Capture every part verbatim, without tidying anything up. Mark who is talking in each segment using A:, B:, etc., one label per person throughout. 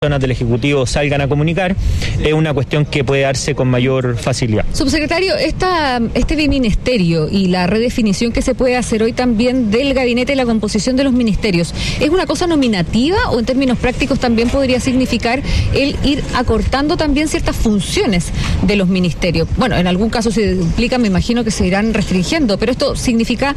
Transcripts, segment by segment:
A: personas del Ejecutivo salgan a comunicar, es una cuestión que puede darse con mayor facilidad.
B: Subsecretario, esta, este biministerio y la redefinición que se puede hacer hoy también del gabinete y la composición de los ministerios, ¿es una cosa nominativa o en términos prácticos también podría significar el ir acortando también ciertas funciones de los ministerios? Bueno, en algún caso se implica, me imagino que se irán restringiendo, pero esto significa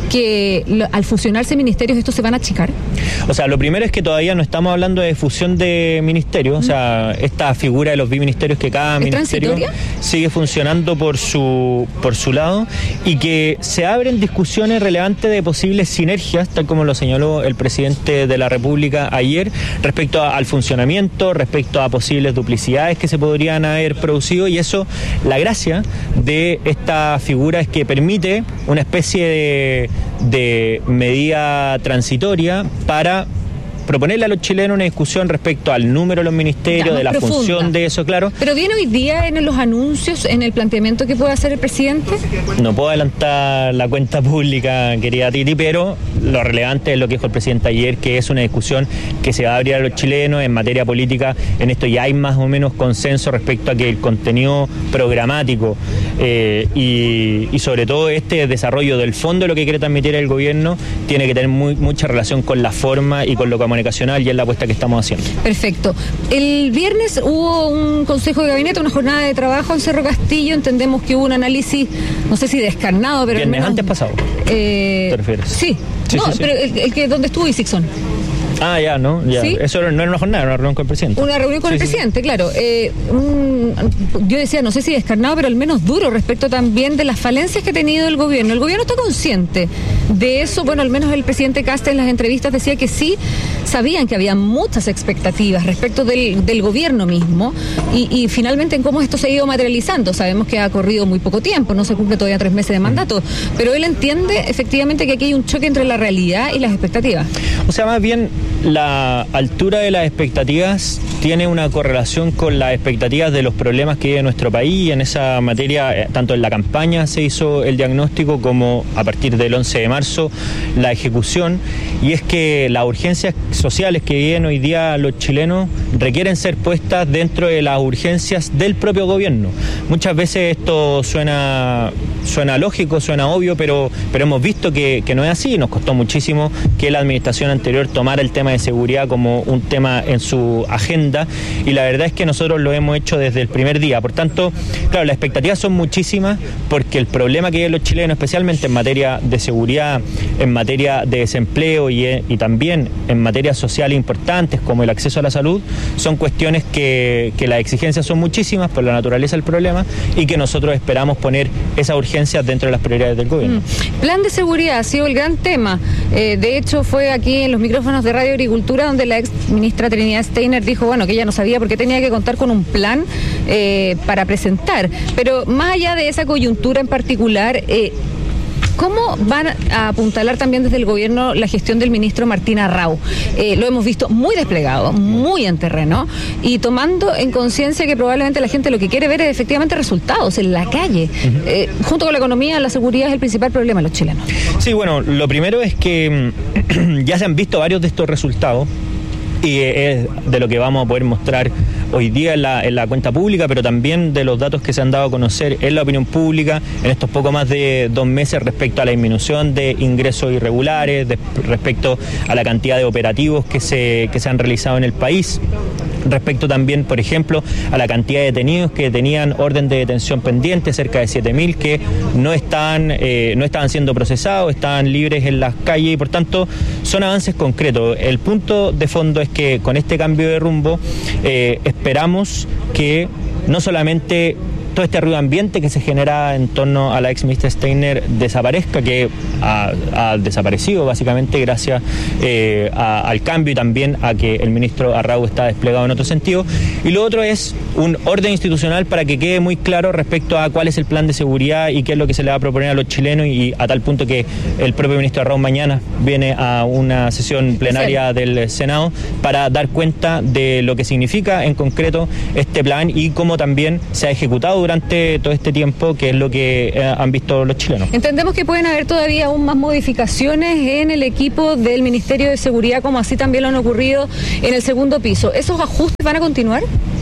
B: que al fusionarse ministerios estos se van a achicar.
A: O sea, lo primero es que todavía no estamos hablando de fusión de ministerios, o sea, esta figura de los biministerios que cada ministerio sigue funcionando por su por su lado y que se abren discusiones relevantes de posibles sinergias, tal como lo señaló el presidente de la República ayer, respecto a, al funcionamiento, respecto a posibles duplicidades que se podrían haber producido, y eso, la gracia de esta figura es que permite una especie de, de medida transitoria para proponerle a los chilenos una discusión respecto al número de los ministerios, de la profunda función de eso, claro.
B: Pero viene hoy día en los anuncios, en el planteamiento que puede hacer el presidente.
A: No puedo adelantar la cuenta pública, querida Titi, pero lo relevante es lo que dijo el presidente ayer, que es una discusión que se va a abrir a los chilenos en materia política. En esto ya hay más o menos consenso respecto a que el contenido programático eh, y, y sobre todo este desarrollo del fondo de lo que quiere transmitir el gobierno tiene que tener muy, mucha relación con la forma y con lo que comunicacional y es la apuesta que estamos haciendo.
B: Perfecto. El viernes hubo un consejo de gabinete, una jornada de trabajo en Cerro Castillo. Entendemos que hubo un análisis, no sé si descarnado, pero...
A: Viernes antes pasado.
B: Eh,
A: ¿Te refieres?
B: Sí.
A: Sí,
B: no,
A: sí, sí.
B: pero el, el que donde estuvo Isixson.
A: Ah, ya, ¿no? Ya. ¿Sí? Eso no era una jornada, era una reunión con el presidente.
B: Una reunión con sí, el sí, presidente, sí. claro. Eh, un, yo decía, no sé si descarnado, pero al menos duro respecto también de las falencias que ha tenido el gobierno. El gobierno está consciente de eso. Bueno, al menos el presidente Kast en las entrevistas decía que sí, sabían que había muchas expectativas respecto del, del gobierno mismo y, y finalmente en cómo esto se ha ido materializando. Sabemos que ha corrido muy poco tiempo, no se cumple todavía tres meses de mandato, pero él entiende efectivamente que aquí hay un choque entre la realidad y las expectativas.
A: O sea, más bien la altura de las expectativas tiene una correlación con las expectativas de los problemas que vive nuestro país, y en esa materia, tanto en la campaña se hizo el diagnóstico como a partir del once de marzo la ejecución, y es que las urgencias sociales que viven hoy día los chilenos requieren ser puestas dentro de las urgencias del propio gobierno. Muchas veces esto suena suena lógico, suena obvio, pero, pero hemos visto que, que no es así. Nos costó muchísimo que la administración anterior tomara el tema de seguridad como un tema en su agenda, y la verdad es que nosotros lo hemos hecho desde el primer día. Por tanto, claro, las expectativas son muchísimas porque el problema que viven los chilenos, especialmente en materia de seguridad, en materia de desempleo y, y también en materia social importantes como el acceso a la salud, son cuestiones que, que las exigencias son muchísimas por la naturaleza del problema y que nosotros esperamos poner esas urgencias dentro de las prioridades del gobierno.
B: Mm. Plan de seguridad ha sido el gran tema. Eh, de hecho, fue aquí en los micrófonos de Radio Agricultura donde la ex ministra Trinidad Steiner dijo, bueno, que ella no sabía por qué tenía que contar con un plan eh, para presentar. Pero más allá de esa coyuntura en particular, eh, ¿cómo van a apuntalar también desde el gobierno la gestión del ministro Martín Arrau? Eh, lo hemos visto muy desplegado, muy en terreno, y tomando en conciencia que probablemente la gente lo que quiere ver es efectivamente resultados en la calle. Uh-huh. Eh, junto con la economía, la seguridad es el principal problema de los chilenos.
A: Sí, bueno, lo primero es que ya se han visto varios de estos resultados, y es de lo que vamos a poder mostrar hoy día en la, en la cuenta pública, pero también de los datos que se han dado a conocer en la opinión pública en estos poco más de dos meses respecto a la disminución de ingresos irregulares, de, respecto a la cantidad de operativos que se, que se han realizado en el país, respecto también, por ejemplo, a la cantidad de detenidos que tenían orden de detención pendiente, cerca de siete mil, que no están, eh, no estaban siendo procesados, estaban libres en las calles, y por tanto son avances concretos. El punto de fondo es que con este cambio de rumbo eh, esperamos que no solamente todo este ruido ambiente que se genera en torno a la ex ministra Steiner desaparezca, que ha, ha desaparecido básicamente gracias eh, a, al cambio y también a que el ministro Arrau está desplegado en otro sentido. Y lo otro es un orden institucional para que quede muy claro respecto a cuál es el plan de seguridad y qué es lo que se le va a proponer a los chilenos, y a tal punto que el propio ministro Arrau mañana viene a una sesión plenaria del Senado para dar cuenta de lo que significa en concreto este plan y cómo también se ha ejecutado durante todo este tiempo, que es lo que eh, han visto los chilenos.
B: Entendemos que pueden haber todavía aún más modificaciones en el equipo del Ministerio de Seguridad, como así también lo han ocurrido en el segundo piso. ¿Esos ajustes van a continuar?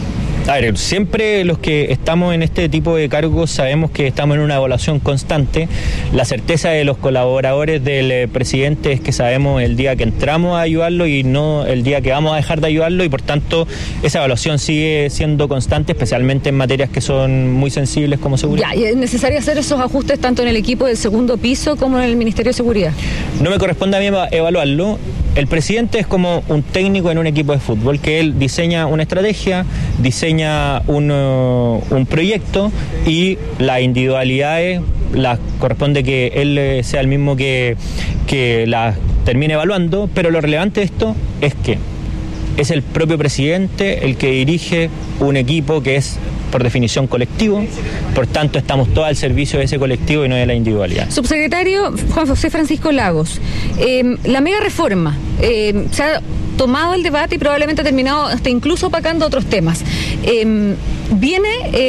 A: A ver, siempre los que estamos en este tipo de cargos sabemos que estamos en una evaluación constante. La certeza de los colaboradores del eh, presidente es que sabemos el día que entramos a ayudarlo y no el día que vamos a dejar de ayudarlo, y por tanto esa evaluación sigue siendo constante, especialmente en materias que son muy sensibles como seguridad.
B: Ya, ¿y es necesario hacer esos ajustes tanto en el equipo del segundo piso como en el Ministerio de Seguridad?
A: No me corresponde a mí evaluarlo. El presidente es como un técnico en un equipo de fútbol, que él diseña una estrategia, diseña un, uh, un proyecto, y las individualidades las corresponde que él sea el mismo que, que las termine evaluando, pero lo relevante de esto es que es el propio presidente el que dirige un equipo que es por definición colectivo, por tanto estamos todos al servicio de ese colectivo y no de la individualidad.
B: Subsecretario Juan José Francisco Lagos, eh, la mega reforma, eh, se ha tomado el debate y probablemente ha terminado hasta incluso opacando otros temas. Eh, viene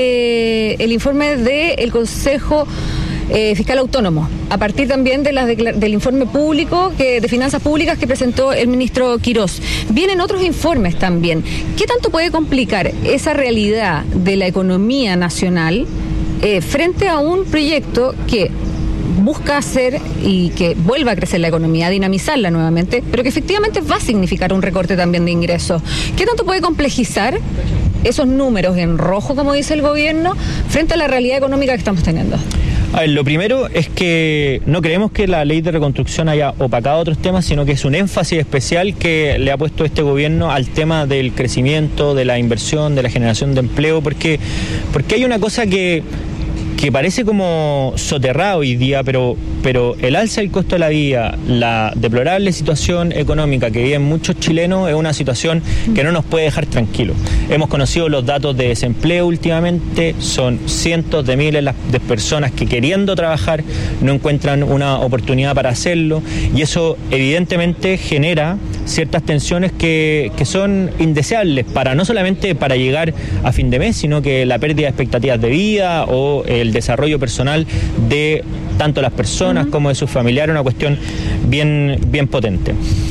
B: eh, el informe del Consejo Eh, fiscal autónomo, a partir también de las del informe público que, de finanzas públicas que presentó el ministro Quirós. Vienen otros informes también. ¿Qué tanto puede complicar esa realidad de la economía nacional eh, frente a un proyecto que busca hacer y que vuelva a crecer la economía, a dinamizarla nuevamente, pero que efectivamente va a significar un recorte también de ingresos? ¿Qué tanto puede complejizar esos números en rojo, como dice el gobierno, frente a la realidad económica que estamos teniendo?
A: A ver, lo primero es que no creemos que la ley de reconstrucción haya opacado otros temas, sino que es un énfasis especial que le ha puesto este gobierno al tema del crecimiento, de la inversión, de la generación de empleo, porque, porque hay una cosa que, que parece como soterrada hoy día, pero, pero el alza del costo de la vida, la deplorable situación económica que viven muchos chilenos es una situación que no nos puede dejar tranquilos. Hemos conocido los datos de desempleo últimamente, son cientos de miles de personas que queriendo trabajar no encuentran una oportunidad para hacerlo, y eso evidentemente genera ciertas tensiones que, que son indeseables, para no solamente para llegar a fin de mes, sino que la pérdida de expectativas de vida o el desarrollo personal de tanto las personas uh-huh. como de sus familiares, una cuestión bien, bien potente.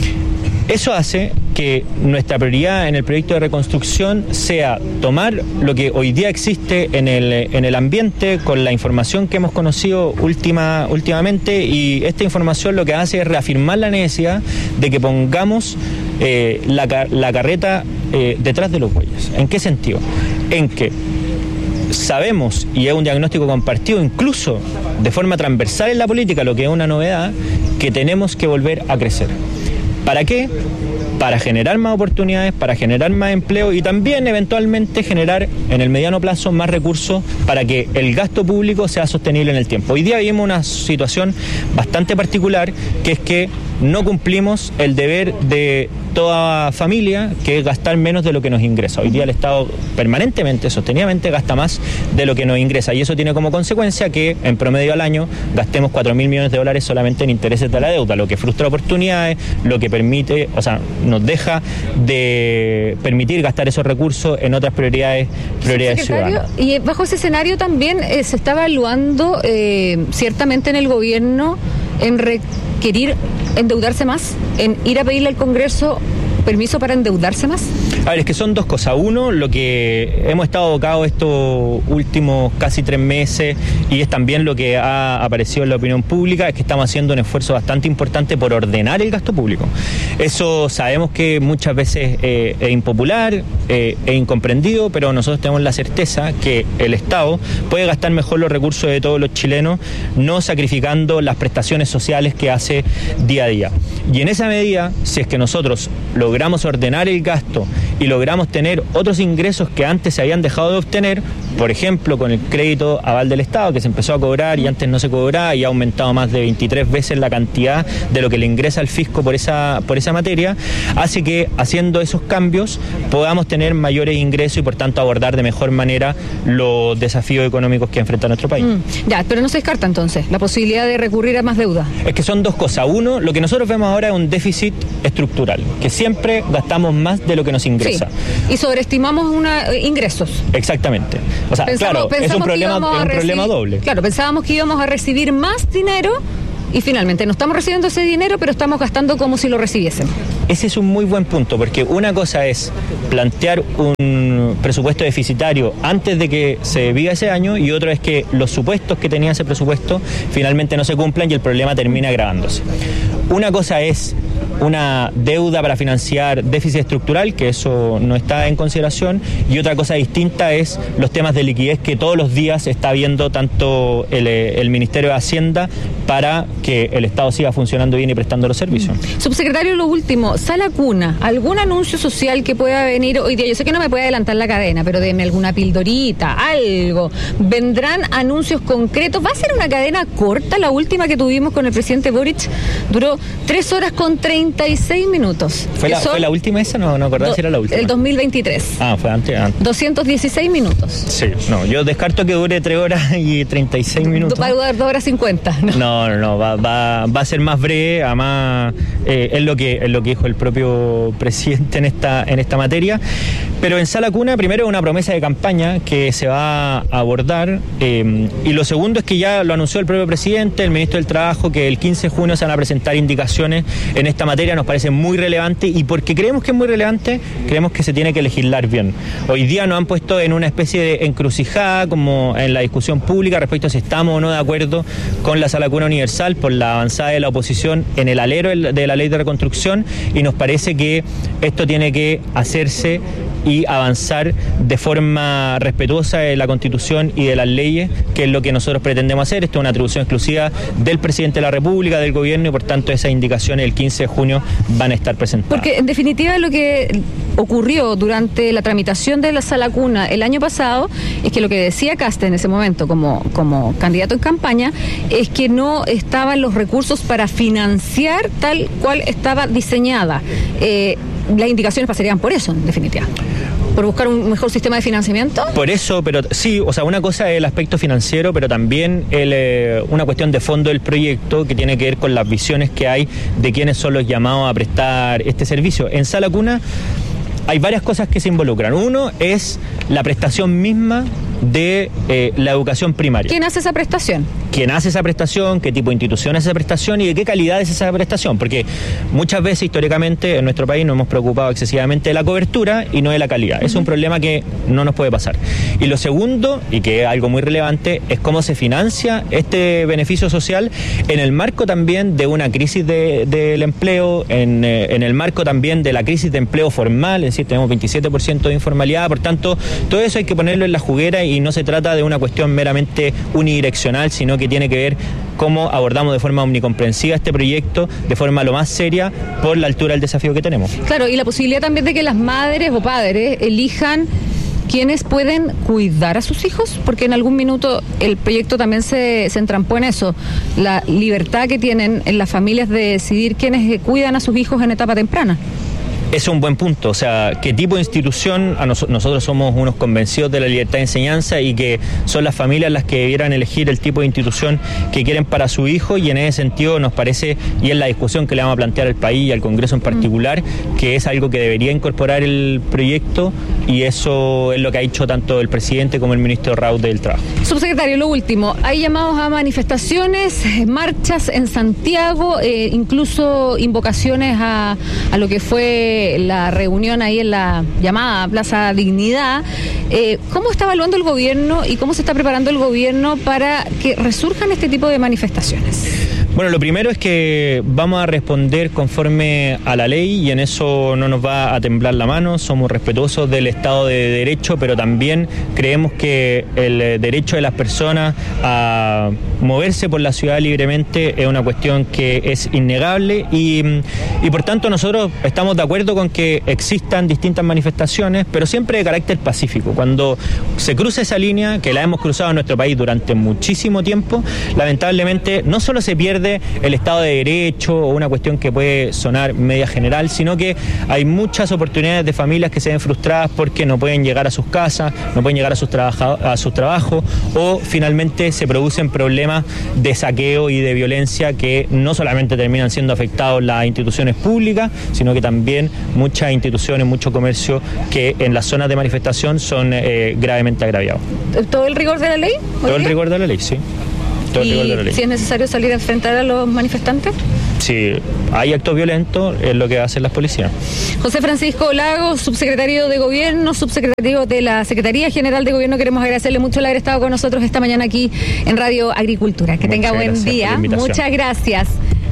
A: Eso hace que nuestra prioridad en el proyecto de reconstrucción sea tomar lo que hoy día existe en el, en el ambiente con la información que hemos conocido última, últimamente, y esta información lo que hace es reafirmar la necesidad de que pongamos eh, la, la carreta eh, detrás de los bueyes. ¿En qué sentido? En que sabemos, y es un diagnóstico compartido incluso de forma transversal en la política, lo que es una novedad, que tenemos que volver a crecer. ¿Para qué? Para generar más oportunidades, para generar más empleo y también eventualmente generar en el mediano plazo más recursos para que el gasto público sea sostenible en el tiempo. Hoy día vivimos una situación bastante particular, que es que no cumplimos el deber de toda familia, que es gastar menos de lo que nos ingresa. Hoy día el Estado permanentemente, sostenidamente gasta más de lo que nos ingresa, y eso tiene como consecuencia que en promedio al año gastemos cuatro mil millones de dólares solamente en intereses de la deuda, lo que frustra oportunidades, lo que permite, o sea, nos deja de permitir gastar esos recursos en otras prioridades, prioridades ciudadanas.
B: Y bajo ese escenario también eh, se está evaluando eh, ciertamente en el gobierno en requerir endeudarse más, en ir a pedirle al Congreso permiso para endeudarse más.
A: A ver, es que son dos cosas. Uno, lo que hemos estado abocados estos últimos casi tres meses, y es también lo que ha aparecido en la opinión pública, es que estamos haciendo un esfuerzo bastante importante por ordenar el gasto público. Eso sabemos que muchas veces eh, es impopular, eh, es incomprendido, pero nosotros tenemos la certeza que el Estado puede gastar mejor los recursos de todos los chilenos, no sacrificando las prestaciones sociales que hace día a día. Y en esa medida, si es que nosotros logramos ordenar el gasto y logramos tener otros ingresos que antes se habían dejado de obtener, por ejemplo, con el crédito aval del Estado, que se empezó a cobrar y antes no se cobraba y ha aumentado más de veintitrés veces la cantidad de lo que le ingresa al fisco por esa, por esa materia, hace que haciendo esos cambios podamos tener mayores ingresos y por tanto abordar de mejor manera los desafíos económicos que enfrenta nuestro país.
B: Mm, ya, pero no se descarta entonces la posibilidad de recurrir a más deuda.
A: Es que son dos cosas. Uno, lo que nosotros vemos ahora es un déficit estructural, que siempre gastamos más de lo que nos ingresa. ingresa.
B: Sí. Y sobreestimamos una, ingresos.
A: Exactamente. O sea,
B: pensamos,
A: claro, es un problema, es un
B: recibir,
A: problema doble.
B: Claro, pensábamos que íbamos a recibir más dinero y finalmente no estamos recibiendo ese dinero, pero estamos gastando como si lo recibiésemos.
A: Ese es un muy buen punto, porque una cosa es plantear un presupuesto deficitario antes de que se viva ese año y otro es que los supuestos que tenía ese presupuesto finalmente no se cumplan y el problema termina agravándose. Una cosa es una deuda para financiar déficit estructural, que eso no está en consideración, y otra cosa distinta es los temas de liquidez que todos los días está viendo tanto el, el Ministerio de Hacienda para que el Estado siga funcionando bien y prestando los servicios.
B: Subsecretario, lo último, Sala Cuna, ¿algún anuncio social que pueda venir hoy día? Yo sé que no me puede adelantar la cadena, pero deme alguna pildorita, algo. ¿Vendrán anuncios concretos? ¿Va a ser una cadena corta? La última que tuvimos con el presidente Boric duró tres horas con treinta y seis minutos.
A: ¿Fue la, ¿Fue la última esa? No, no acordaba do, si era la última.
B: El dos mil veintitrés.
A: Ah, fue antes, antes.
B: doscientos dieciséis minutos.
A: Sí, no, yo descarto que dure tres horas y treinta y seis minutos.
B: Va a durar dos horas cincuenta.
A: No, no, no, no va, va, va a ser más breve, además eh, es, lo que, es lo que dijo el propio presidente en esta, en esta materia. Pero en Sala Cuna, primero, una promesa de campaña que se va a abordar, eh, y lo segundo es que ya lo anunció el propio presidente, el ministro del Trabajo, que el quince de junio se van a presentar indicaciones en esta materia. Nos parece muy relevante y porque creemos que es muy relevante, creemos que se tiene que legislar bien. Hoy día nos han puesto en una especie de encrucijada, como en la discusión pública, respecto a si estamos o no de acuerdo con la Sala Cuna Universal por la avanzada de la oposición en el alero de la ley de reconstrucción, y nos parece que esto tiene que hacerse y avanzar de forma respetuosa de la Constitución y de las leyes, que es lo que nosotros pretendemos hacer. Esto es una atribución exclusiva del presidente de la República, del gobierno, y por tanto esas indicaciones el quince de junio van a estar presentadas.
B: Porque en definitiva lo que ocurrió durante la tramitación de la Sala Cuna el año pasado es que lo que decía Kast en ese momento como, como candidato en campaña es que no estaban los recursos para financiar tal cual estaba diseñada. Eh, las indicaciones pasarían por eso, en definitiva. ¿Por buscar un mejor sistema de financiamiento?
A: Por eso, pero sí, o sea, una cosa es el aspecto financiero, pero también el, eh, una cuestión de fondo del proyecto que tiene que ver con las visiones que hay de quiénes son los llamados a prestar este servicio. En Sala Cuna hay varias cosas que se involucran. Uno es la prestación misma de eh, la educación primaria.
B: ¿Quién hace esa prestación?
A: ¿Quién hace esa prestación? ¿Qué tipo de institución hace esa prestación? ¿Y de qué calidad es esa prestación? Porque muchas veces históricamente en nuestro país nos hemos preocupado excesivamente de la cobertura y no de la calidad. Uh-huh. Es un problema que no nos puede pasar. Y lo segundo, y que es algo muy relevante, es cómo se financia este beneficio social en el marco también de una crisis de, del empleo, en, eh, en el marco también de la crisis de empleo formal, es decir, tenemos veintisiete por ciento de informalidad, por tanto, todo eso hay que ponerlo en la juguera y no se trata de una cuestión meramente unidireccional, sino que tiene que ver cómo abordamos de forma omnicomprensiva este proyecto de forma lo más seria por la altura del desafío que tenemos.
B: Claro, y la posibilidad también de que las madres o padres elijan quiénes pueden cuidar a sus hijos, porque en algún minuto el proyecto también se, se entrampó en eso, la libertad que tienen en las familias de decidir quiénes cuidan a sus hijos en etapa temprana.
A: Es un buen punto, o sea, qué tipo de institución, a nos, nosotros somos unos convencidos de la libertad de enseñanza y que son las familias las que debieran elegir el tipo de institución que quieren para su hijo, y en ese sentido nos parece, y es la discusión que le vamos a plantear al país y al Congreso en particular, mm. que es algo que debería incorporar el proyecto, y eso es lo que ha dicho tanto el presidente como el ministro Raúl del Trabajo.
B: Subsecretario, lo último, hay llamados a manifestaciones, marchas en Santiago, eh, incluso invocaciones a, a lo que fue la reunión ahí en la llamada Plaza Dignidad. Eh, ¿Cómo está evaluando el gobierno y cómo se está preparando el gobierno para que resurjan este tipo de manifestaciones?
A: Bueno, lo primero es que vamos a responder conforme a la ley y en eso no nos va a temblar la mano. Somos respetuosos del Estado de Derecho, pero también creemos que el derecho de las personas a moverse por la ciudad libremente es una cuestión que es innegable y, y por tanto nosotros estamos de acuerdo con que existan distintas manifestaciones, pero siempre de carácter pacífico. Cuando se cruza esa línea, que la hemos cruzado en nuestro país durante muchísimo tiempo, lamentablemente no solo se pierde desde el Estado de Derecho o una cuestión que puede sonar media general, sino que hay muchas oportunidades de familias que se ven frustradas porque no pueden llegar a sus casas, no pueden llegar a sus, trabaja- a sus trabajos, o finalmente se producen problemas de saqueo y de violencia que no solamente terminan siendo afectados las instituciones públicas, sino que también muchas instituciones, mucho comercio que en las zonas de manifestación son eh, gravemente agraviados.
B: ¿Todo el rigor de la ley?
A: Todo el rigor de la ley, sí. Todo el rigor de la ley.
B: ¿Y si es necesario salir a enfrentar a los manifestantes?
A: Si hay actos violentos, es lo que hacen las policías.
B: José Francisco Lagos, subsecretario de Gobierno, subsecretario de la Secretaría General de Gobierno, queremos agradecerle mucho el haber estado con nosotros esta mañana aquí en Radio Agricultura. Que
A: Muchas
B: tenga buen día. Muchas gracias.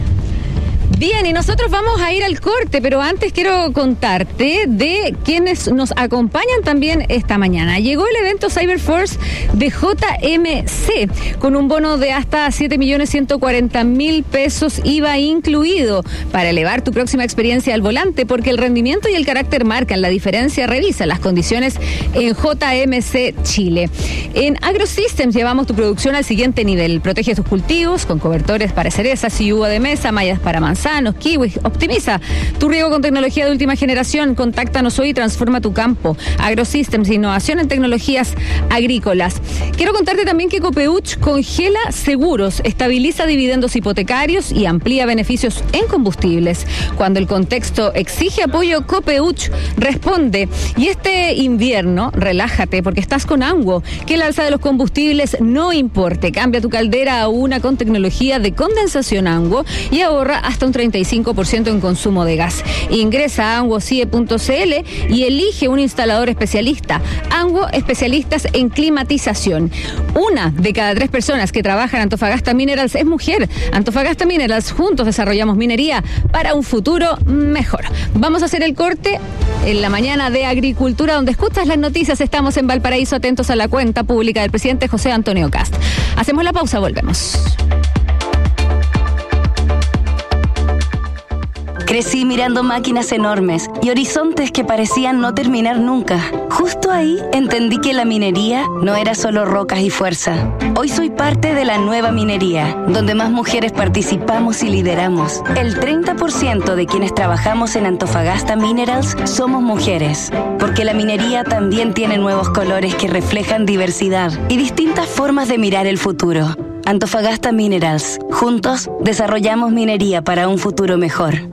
B: Bien, y nosotros vamos a ir al corte, pero antes quiero contarte de quienes nos acompañan también esta mañana. Llegó el evento Cyberforce de J M C con un bono de hasta siete millones ciento cuarenta mil pesos I V A incluido para elevar tu próxima experiencia al volante, porque el rendimiento y el carácter marcan la diferencia. Revisa las condiciones en J M C Chile. En AgroSystems llevamos tu producción al siguiente nivel. Protege tus cultivos con cobertores para cerezas y uva de mesa, mallas para manzanas, kiwis. Optimiza tu riego con tecnología de última generación. Contáctanos hoy y transforma tu campo. AgroSystems, innovación en tecnologías agrícolas. Quiero contarte también que Copeuch congela seguros, estabiliza dividendos hipotecarios y amplía beneficios en combustibles. Cuando el contexto exige apoyo, Copeuch responde. Y este invierno, relájate porque estás con Anguo. Que el alza de los combustibles no importe. Cambia tu caldera a una con tecnología de condensación Anguo y ahorra hasta un treinta y cinco por ciento en consumo de gas. Ingresa a anguocie punto c l y elige un instalador especialista. Anguo, especialistas en climatización. Una de cada tres personas que trabajan en Antofagasta Minerals es mujer. Antofagasta Minerals, juntos desarrollamos minería para un futuro mejor. Vamos a hacer el corte en la mañana de Agricultura, donde escuchas las noticias. Estamos en Valparaíso, atentos a la cuenta pública del presidente José Antonio Kast. Hacemos la pausa, volvemos.
C: Crecí mirando máquinas enormes y horizontes que parecían no terminar nunca. Justo ahí entendí que la minería no era solo rocas y fuerza. Hoy soy parte de la nueva minería, donde más mujeres participamos y lideramos. El treinta por ciento de quienes trabajamos en Antofagasta Minerals somos mujeres, porque la minería también tiene nuevos colores que reflejan diversidad y distintas formas de mirar el futuro. Antofagasta Minerals. Juntos desarrollamos minería para un futuro mejor.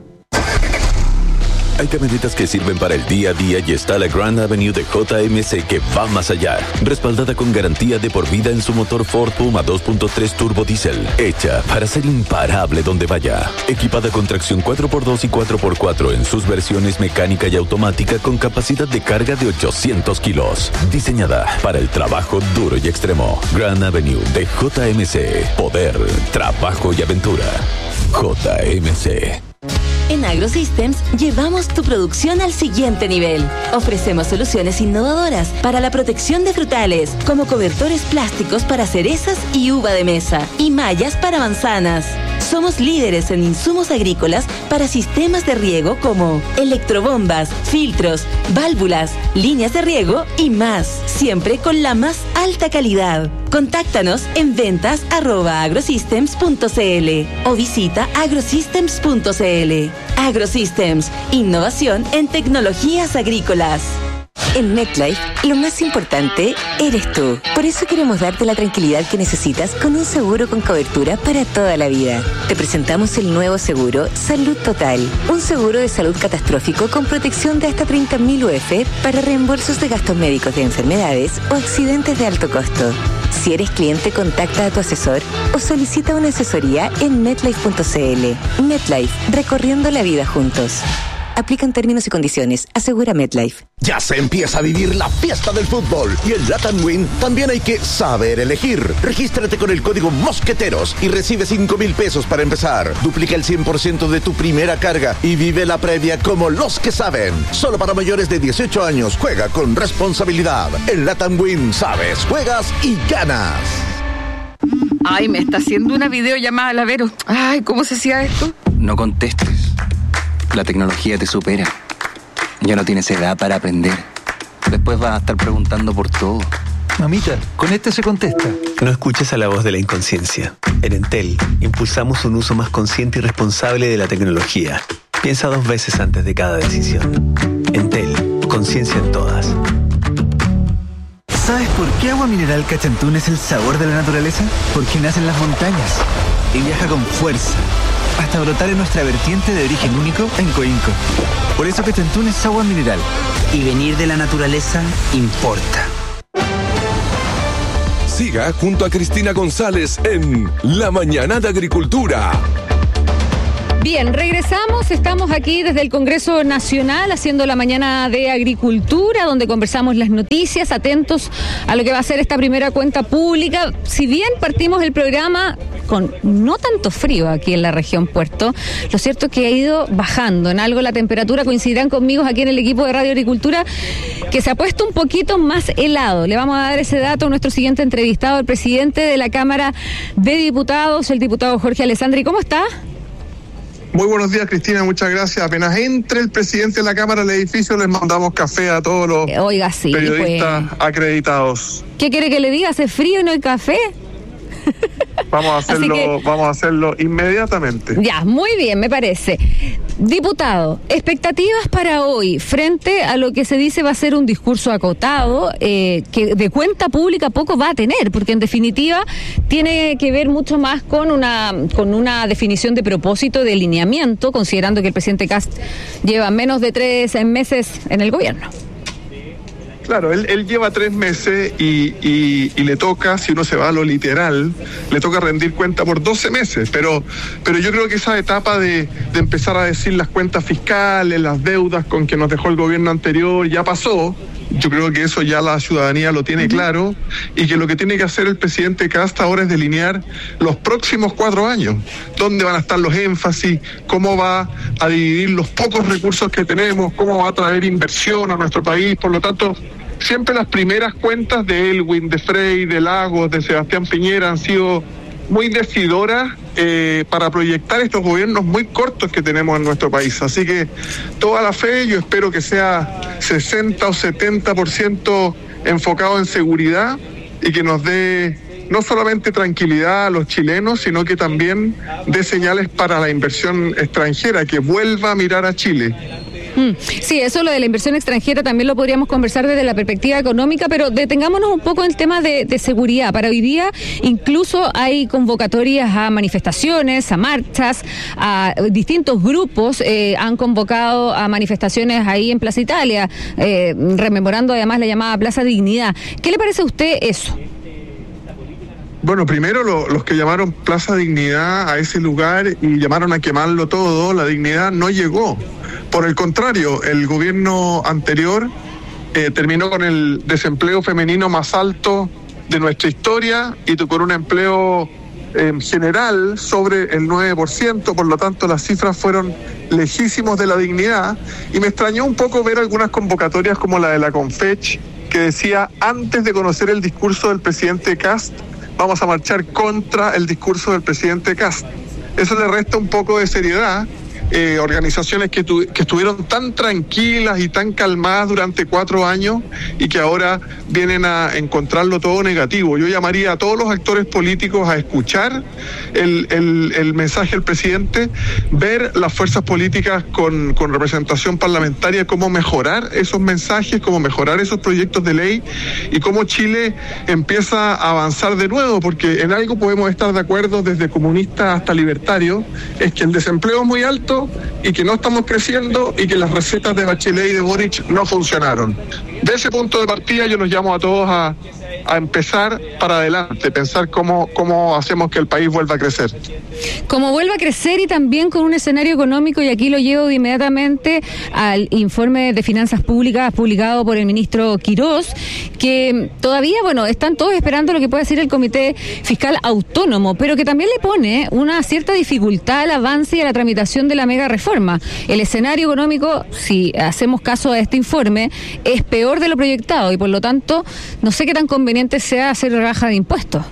D: Hay camionetas que sirven para el día a día y está la Grand Avenue de J M C que va más allá. Respaldada con garantía de por vida en su motor Ford Puma dos punto tres Turbo Diesel. Hecha para ser imparable donde vaya. Equipada con tracción cuatro por dos y cuatro por cuatro en sus versiones mecánica y automática con capacidad de carga de ochocientos kilos. Diseñada para el trabajo duro y extremo. Grand Avenue de J M C. Poder, trabajo y aventura. J M C.
E: En AgroSystems llevamos tu producción al siguiente nivel. Ofrecemos soluciones innovadoras para la protección de frutales, como cobertores plásticos para cerezas y uva de mesa, y mallas para manzanas. Somos líderes en insumos agrícolas para sistemas de riego como electrobombas, filtros, válvulas, líneas de riego y más, siempre con la más alta calidad. Contáctanos en ventas arroba agrosystems punto c l o visita agrosystems punto c l. AgroSystems, innovación en tecnologías agrícolas.
F: En MetLife, lo más importante eres tú. Por eso queremos darte la tranquilidad que necesitas con un seguro con cobertura para toda la vida. Te presentamos el nuevo seguro Salud Total. Un seguro de salud catastrófico con protección de hasta treinta mil U F para reembolsos de gastos médicos de enfermedades o accidentes de alto costo. Si eres cliente, contacta a tu asesor o solicita una asesoría en metlife punto c l. MetLife, recorriendo la vida juntos. Aplican términos y condiciones. Asegura MetLife.
G: Ya se empieza a vivir la fiesta del fútbol y en Latam Win también hay que saber elegir. Regístrate con el código Mosqueteros y recibe cinco mil pesos para empezar. Duplica el cien por ciento de tu primera carga y vive la previa como los que saben. Solo para mayores de dieciocho años. Juega con responsabilidad. En Latam Win sabes, juegas y ganas.
H: Ay, me está haciendo una videollamada, la Vero. Ay, ¿cómo se hacía esto?
I: No contestes. La tecnología te supera. Ya no tienes edad para aprender. Después vas a estar preguntando por todo.
J: Mamita, con este se contesta.
K: No escuches a la voz de la inconsciencia. En Entel, impulsamos un uso más consciente y responsable de la tecnología. Piensa dos veces antes de cada decisión. Entel, conciencia en todas.
J: ¿Sabes por qué Agua Mineral Cachantún es el sabor de la naturaleza? Porque nace en las montañas y viaja con fuerza hasta brotar en nuestra vertiente de origen único en Coinco. Por eso Cachantún es agua mineral.
L: Y venir de la naturaleza importa.
M: Siga junto a Cristina González en La Mañana de Agricultura.
B: Bien, regresamos, estamos aquí desde el Congreso Nacional haciendo la Mañana de Agricultura, donde conversamos las noticias, atentos a lo que va a ser esta primera cuenta pública. Si bien partimos el programa con no tanto frío aquí en la región Puerto, lo cierto es que ha ido bajando en algo la temperatura. Coincidirán conmigo aquí en el equipo de Radio Agricultura que se ha puesto un poquito más helado. Le vamos a dar ese dato a nuestro siguiente entrevistado, el presidente de la Cámara de Diputados, el diputado Jorge Alessandri. ¿Cómo está?
N: Muy buenos días, Cristina, muchas gracias. Apenas entre el presidente de la Cámara al edificio, les mandamos café a todos los
B: Oiga, sí,
N: periodistas pues, acreditados.
B: ¿Qué quiere que le diga? ¿Hace frío y no hay café?
N: Vamos a hacerlo, que, vamos a hacerlo inmediatamente.
B: Ya, muy bien, me parece. Diputado, expectativas para hoy frente a lo que se dice va a ser un discurso acotado, eh, que de cuenta pública poco va a tener, porque en definitiva tiene que ver mucho más con una con una definición de propósito, de lineamiento, considerando que el presidente Kast lleva menos de tres meses en el gobierno.
N: Claro, él, él lleva tres meses y, y, y le toca, si uno se va a lo literal, le toca rendir cuenta por doce meses, pero, pero yo creo que esa etapa de, de empezar a decir las cuentas fiscales, las deudas con que nos dejó el gobierno anterior, ya pasó. Yo creo que eso ya la ciudadanía lo tiene claro y que lo que tiene que hacer el presidente Kast ahora es delinear los próximos cuatro años, dónde van a estar los énfasis, cómo va a dividir los pocos recursos que tenemos, cómo va a traer inversión a nuestro país. Por lo tanto, siempre las primeras cuentas de Elwin, de Frey, de Lagos, de Sebastián Piñera han sido muy decidoras eh, para proyectar estos gobiernos muy cortos que tenemos en nuestro país. Así que toda la fe, yo espero que sea sesenta o setenta por ciento enfocado en seguridad y que nos dé no solamente tranquilidad a los chilenos, sino que también dé señales para la inversión extranjera, que vuelva a mirar a Chile.
B: Mm, sí, eso lo de la inversión extranjera también lo podríamos conversar desde la perspectiva económica, pero detengámonos un poco en el tema de, de seguridad. Para hoy día incluso hay convocatorias a manifestaciones, a marchas, a distintos grupos eh, han convocado a manifestaciones ahí en Plaza Italia, eh, rememorando además la llamada Plaza Dignidad. ¿Qué le parece a usted eso?
N: Bueno, primero lo, los que llamaron Plaza Dignidad a ese lugar y llamaron a quemarlo todo, la dignidad no llegó. Por el contrario, el gobierno anterior eh, terminó con el desempleo femenino más alto de nuestra historia y con un empleo eh, general sobre el nueve por ciento, por lo tanto las cifras fueron lejísimos de la dignidad y me extrañó un poco ver algunas convocatorias como la de la Confech que decía, antes de conocer el discurso del presidente Kast, vamos a marchar contra el discurso del presidente Kast. Eso le resta un poco de seriedad. Eh, organizaciones que, tu, que estuvieron tan tranquilas y tan calmadas durante cuatro años y que ahora vienen a encontrarlo todo negativo. Yo llamaría a todos los actores políticos a escuchar el, el, el mensaje del presidente, ver las fuerzas políticas con, con representación parlamentaria, cómo mejorar esos mensajes, cómo mejorar esos proyectos de ley y cómo Chile empieza a avanzar de nuevo, porque en algo podemos estar de acuerdo desde comunistas hasta libertarios, es que el desempleo es muy alto y que no estamos creciendo y que las recetas de Bachelet y de Boric no funcionaron. De ese punto de partida yo nos llamo a todos a, a empezar para adelante, pensar cómo, cómo hacemos que el país vuelva a crecer.
B: Como vuelva a crecer y también con un escenario económico, y aquí lo llevo de inmediatamente al informe de finanzas públicas publicado por el ministro Quirós, que todavía, bueno, están todos esperando lo que pueda decir el Comité Fiscal Autónomo, pero que también le pone una cierta dificultad al avance y a la tramitación de la mega reforma. El escenario económico, si hacemos caso a este informe, es peor de lo proyectado y por lo tanto no sé qué tan conveniente sea hacer rebaja de impuestos.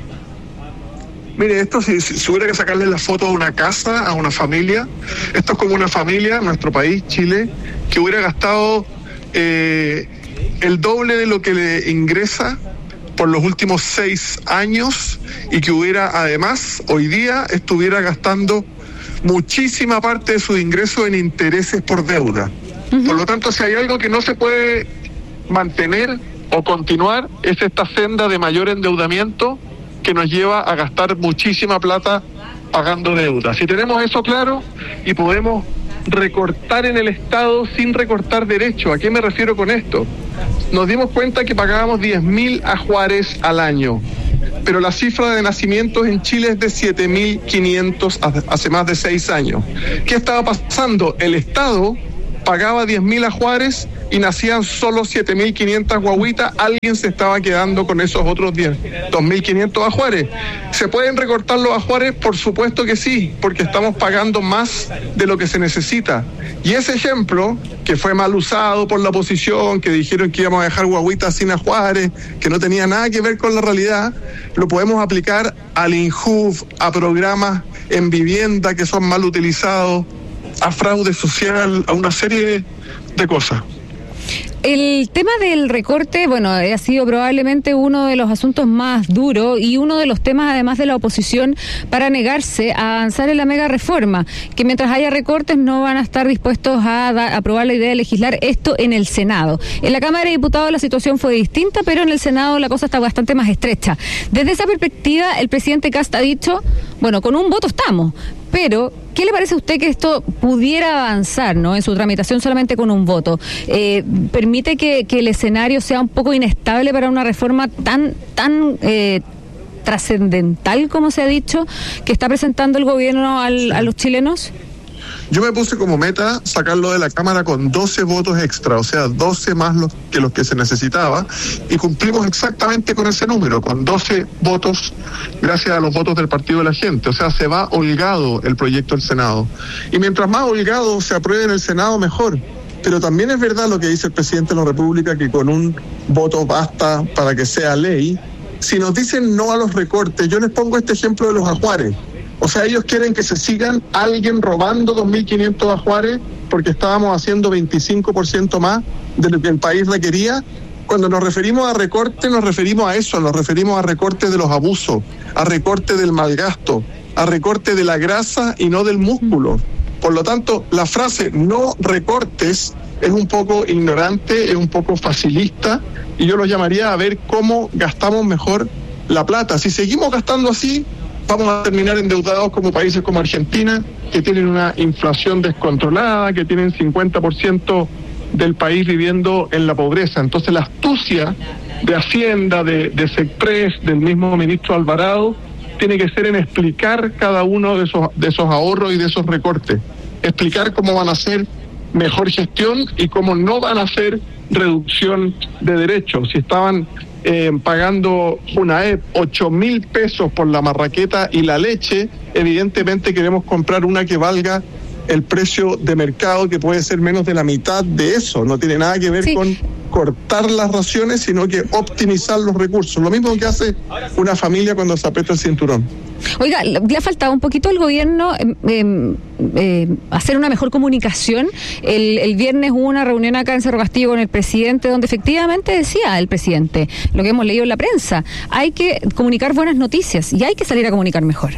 N: Mire, esto si, si hubiera que sacarle la foto a una casa, a una familia, esto es como una familia, nuestro país, Chile, que hubiera gastado eh, el doble de lo que le ingresa por los últimos seis años y que hubiera además hoy día estuviera gastando muchísima parte de sus ingresos en intereses por deuda. Uh-huh. Por lo tanto, si hay algo que no se puede mantener o continuar, es esta senda de mayor endeudamiento que nos lleva a gastar muchísima plata pagando deuda. Si tenemos eso claro y podemos recortar en el Estado sin recortar derecho, ¿a qué me refiero con esto? Nos dimos cuenta que pagábamos diez mil ajuares al año, pero la cifra de nacimientos en Chile es de siete mil quinientos hace más de seis años. ¿Qué estaba pasando? El Estado pagaba diez mil ajuares y nacían solo siete mil quinientas guaguitas. Alguien se estaba quedando con esos otros dos mil quinientos ajuares. ¿Se pueden recortar los ajuares? Por supuesto que sí, porque estamos pagando más de lo que se necesita. Y ese ejemplo, que fue mal usado por la oposición, que dijeron que íbamos a dejar guaguitas sin ajuares, que no tenía nada que ver con la realidad, lo podemos aplicar al INJUV, a programas en vivienda que son mal utilizados, a fraude social, a una serie de cosas.
B: El tema del recorte, bueno, ha sido probablemente uno de los asuntos más duros y uno de los temas además de la oposición para negarse a avanzar en la mega reforma, que mientras haya recortes no van a estar dispuestos a, da, a aprobar la idea de legislar esto en el Senado. En la Cámara de Diputados la situación fue distinta, pero en el Senado la cosa está bastante más estrecha. Desde esa perspectiva, el presidente Kast ha dicho, bueno, con un voto estamos, pero ¿qué le parece a usted que esto pudiera avanzar, ¿no?, en su tramitación solamente con un voto? Eh, ¿Permite que, que el escenario sea un poco inestable para una reforma tan, tan eh, trascendental, como se ha dicho, que está presentando el gobierno al, a los chilenos?
N: Yo me puse como meta sacarlo de la Cámara con doce votos extra, o sea, doce más los que los que se necesitaba, y cumplimos exactamente con ese número, con doce votos, gracias a los votos del Partido de la Gente. O sea, se va holgado el proyecto del Senado. Y mientras más holgado se apruebe en el Senado, mejor. Pero también es verdad lo que dice el presidente de la República, que con un voto basta para que sea ley. Si nos dicen no a los recortes, yo les pongo este ejemplo de los ajuares. O sea, ellos quieren que se sigan alguien robando dos mil quinientos ajuares porque estábamos haciendo veinticinco por ciento más de lo que el país requería. Cuando nos referimos a recorte, nos referimos a eso, nos referimos a recorte de los abusos, a recorte del malgasto, a recorte de la grasa y no del músculo. Por lo tanto, la frase no recortes es un poco ignorante, es un poco facilista, y yo lo llamaría a ver cómo gastamos mejor la plata. Si seguimos gastando así, vamos a terminar endeudados como países como Argentina, que tienen una inflación descontrolada, que tienen cincuenta por ciento del país viviendo en la pobreza. Entonces la astucia de Hacienda, de, de SECPRES, del mismo ministro Alvarado, tiene que ser en explicar cada uno de esos, de esos ahorros y de esos recortes. Explicar cómo van a ser mejor gestión y cómo no van a ser reducción de derechos. Si estaban Eh, pagando FUNAEP ocho mil pesos por la marraqueta y la leche, evidentemente queremos comprar una que valga el precio de mercado, que puede ser menos de la mitad de eso. No tiene nada que ver sí. con cortar las raciones, sino que optimizar los recursos. Lo mismo que hace una familia cuando se aprieta el cinturón.
B: Oiga, le ha faltado un poquito al gobierno eh, eh, eh, hacer una mejor comunicación. El, el viernes hubo una reunión acá en Cerro Castillo con el presidente, donde efectivamente decía el presidente, lo que hemos leído en la prensa, hay que comunicar buenas noticias y hay que salir a comunicar mejor.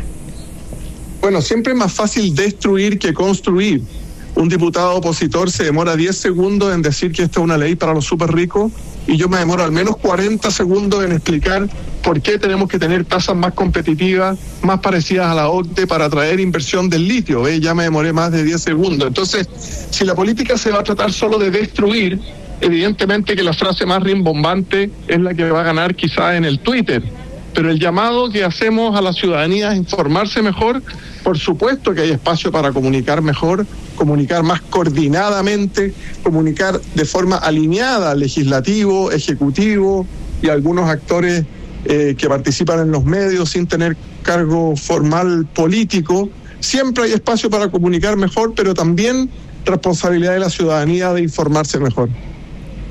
N: Bueno, siempre es más fácil destruir que construir. Un diputado opositor se demora diez segundos en decir que esta es una ley para los súper ricos, y yo me demoro al menos cuarenta segundos en explicar por qué tenemos que tener tasas más competitivas, más parecidas a la O C D E para atraer inversión del litio. ¿eh? Ya me demoré más de diez segundos. Entonces, si la política se va a tratar solo de destruir, evidentemente que la frase más rimbombante es la que va a ganar quizá en el Twitter. Pero el llamado que hacemos a la ciudadanía es informarse mejor. Por supuesto que hay espacio para comunicar mejor, comunicar más coordinadamente, comunicar de forma alineada, legislativo, ejecutivo y algunos actores eh, que participan en los medios sin tener cargo formal político. Siempre hay espacio para comunicar mejor, pero también responsabilidad de la ciudadanía de informarse mejor.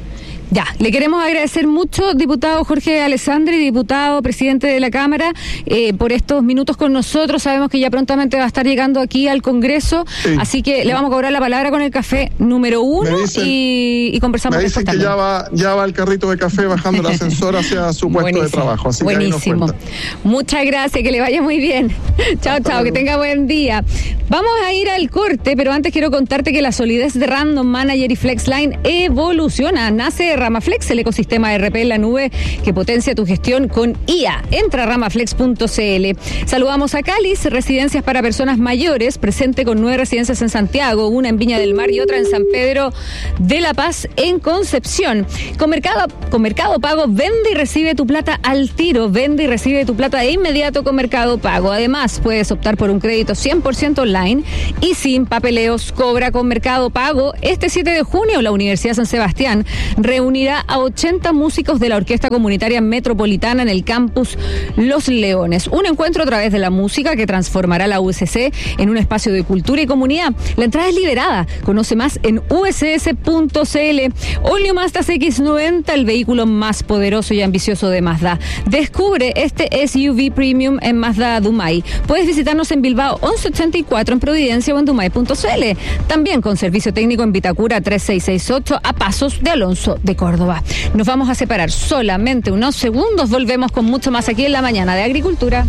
B: Ya, le queremos agradecer mucho, diputado Jorge Alessandri, diputado, presidente de la Cámara, eh, por estos minutos con nosotros. Sabemos que ya prontamente va a estar llegando aquí al Congreso, sí. Así que le vamos a cobrar la palabra con el café número uno dicen, y, y conversamos
N: me dicen que ya va, ya va el carrito de café bajando el ascensor hacia su puesto Buenísimo. de trabajo. Así
B: Buenísimo. Que Muchas gracias, que le vaya muy bien. Chao, Hasta chao, luego. Que tenga buen día. Vamos a ir al corte, pero antes quiero contarte que la solidez de Random Manager y FlexLine evoluciona. Nace Ramaflex, el ecosistema de R P en la nube que potencia tu gestión con I A. Entra a ramaflex punto c l. Saludamos a Calis, residencias para personas mayores, presente con nueve residencias en Santiago, una en Viña del Mar y otra en San Pedro de la Paz, en Concepción. Con Mercado, con Mercado Pago, vende y recibe tu plata al tiro. Vende y recibe tu plata de inmediato con Mercado Pago. Además, puedes optar por un crédito cien por ciento online y sin papeleos. Cobra con Mercado Pago. Este siete de junio, la Universidad San Sebastián reúne unirá a ochenta músicos de la Orquesta Comunitaria Metropolitana en el campus Los Leones. Un encuentro a través de la música que transformará la U S C en un espacio de cultura y comunidad. La entrada es liberada. Conoce más en u s s punto c l. All New Mazda C X noventa, el vehículo más poderoso y ambicioso de Mazda. Descubre este S U V Premium en Mazda Dumay. Puedes visitarnos en Bilbao once ochenta y cuatro, en Providencia o en dumay punto c l. También con servicio técnico en Vitacura tres seis seis ocho, a pasos de Alonso de Córdoba. Nos vamos a separar solamente unos segundos. Volvemos con mucho más aquí en La Mañana de Agricultura.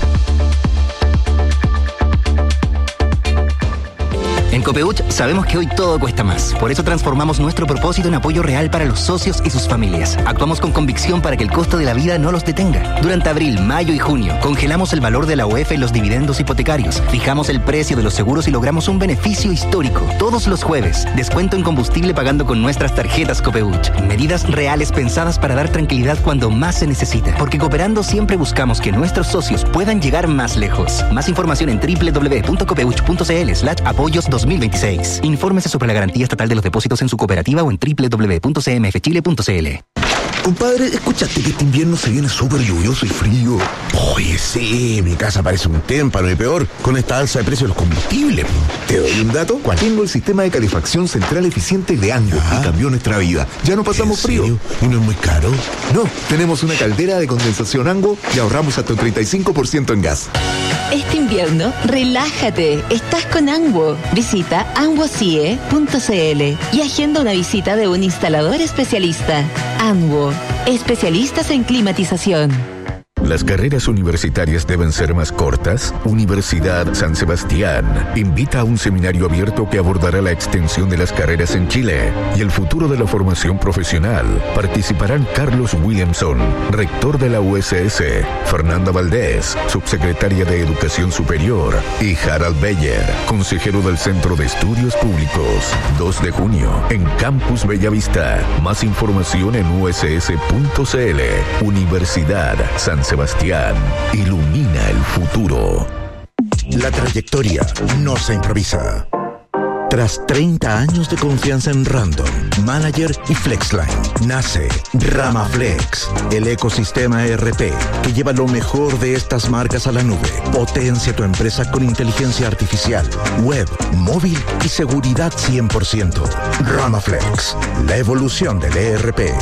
O: En Copeuch sabemos que hoy todo cuesta más. Por eso transformamos nuestro propósito en apoyo real para los socios y sus familias. Actuamos con convicción para que el costo de la vida no los detenga. Durante abril, mayo y junio, congelamos el valor de la U E F en los dividendos hipotecarios, fijamos el precio de los seguros y logramos un beneficio histórico. Todos los jueves, descuento en combustible pagando con nuestras tarjetas Copeuch. Medidas reales pensadas para dar tranquilidad cuando más se necesita. Porque cooperando siempre buscamos que nuestros socios puedan llegar más lejos. Más información en doble u doble u doble u punto copeuch punto c l slash apoyos dos mil veintiséis. Infórmese sobre la garantía estatal de los depósitos en su cooperativa o en doble u doble u doble u punto c m f chile punto c l.
G: Compadre, ¿escuchaste que este invierno se viene súper lluvioso y frío? Oye, sí, mi casa parece un témpano y peor con esta alza de precios de los combustibles. ¿Te doy un dato?
P: ¿Cuál? Tengo el sistema de calefacción central eficiente de Ango y cambió nuestra vida. Ya no pasamos frío.
G: ¿Y no es muy caro?
P: No, tenemos una caldera de condensación Ango y ahorramos hasta un treinta y cinco por ciento en gas.
E: Este invierno, relájate. Estás con Ango. Visita ango c i e punto c l y agenda una visita de un instalador especialista. Ango, especialistas en climatización.
Q: ¿Las carreras universitarias deben ser más cortas? Universidad San Sebastián invita a un seminario abierto que abordará la extensión de las carreras en Chile y el futuro de la formación profesional. Participarán Carlos Williamson, rector de la U S S, Fernanda Valdés, subsecretaria de Educación Superior, y Harald Beyer, consejero del Centro de Estudios Públicos. dos de junio, en Campus Bellavista. Más información en u s s punto c l. Universidad San Sebastián. Sebastián, ilumina el futuro.
G: La trayectoria no se improvisa. Tras treinta años de confianza en Random, Manager y FlexLine, nace Ramaflex, el ecosistema E R P que lleva lo mejor de estas marcas a la nube. Potencia tu empresa con inteligencia artificial, web, móvil y seguridad cien por ciento. Ramaflex, la evolución del E R P.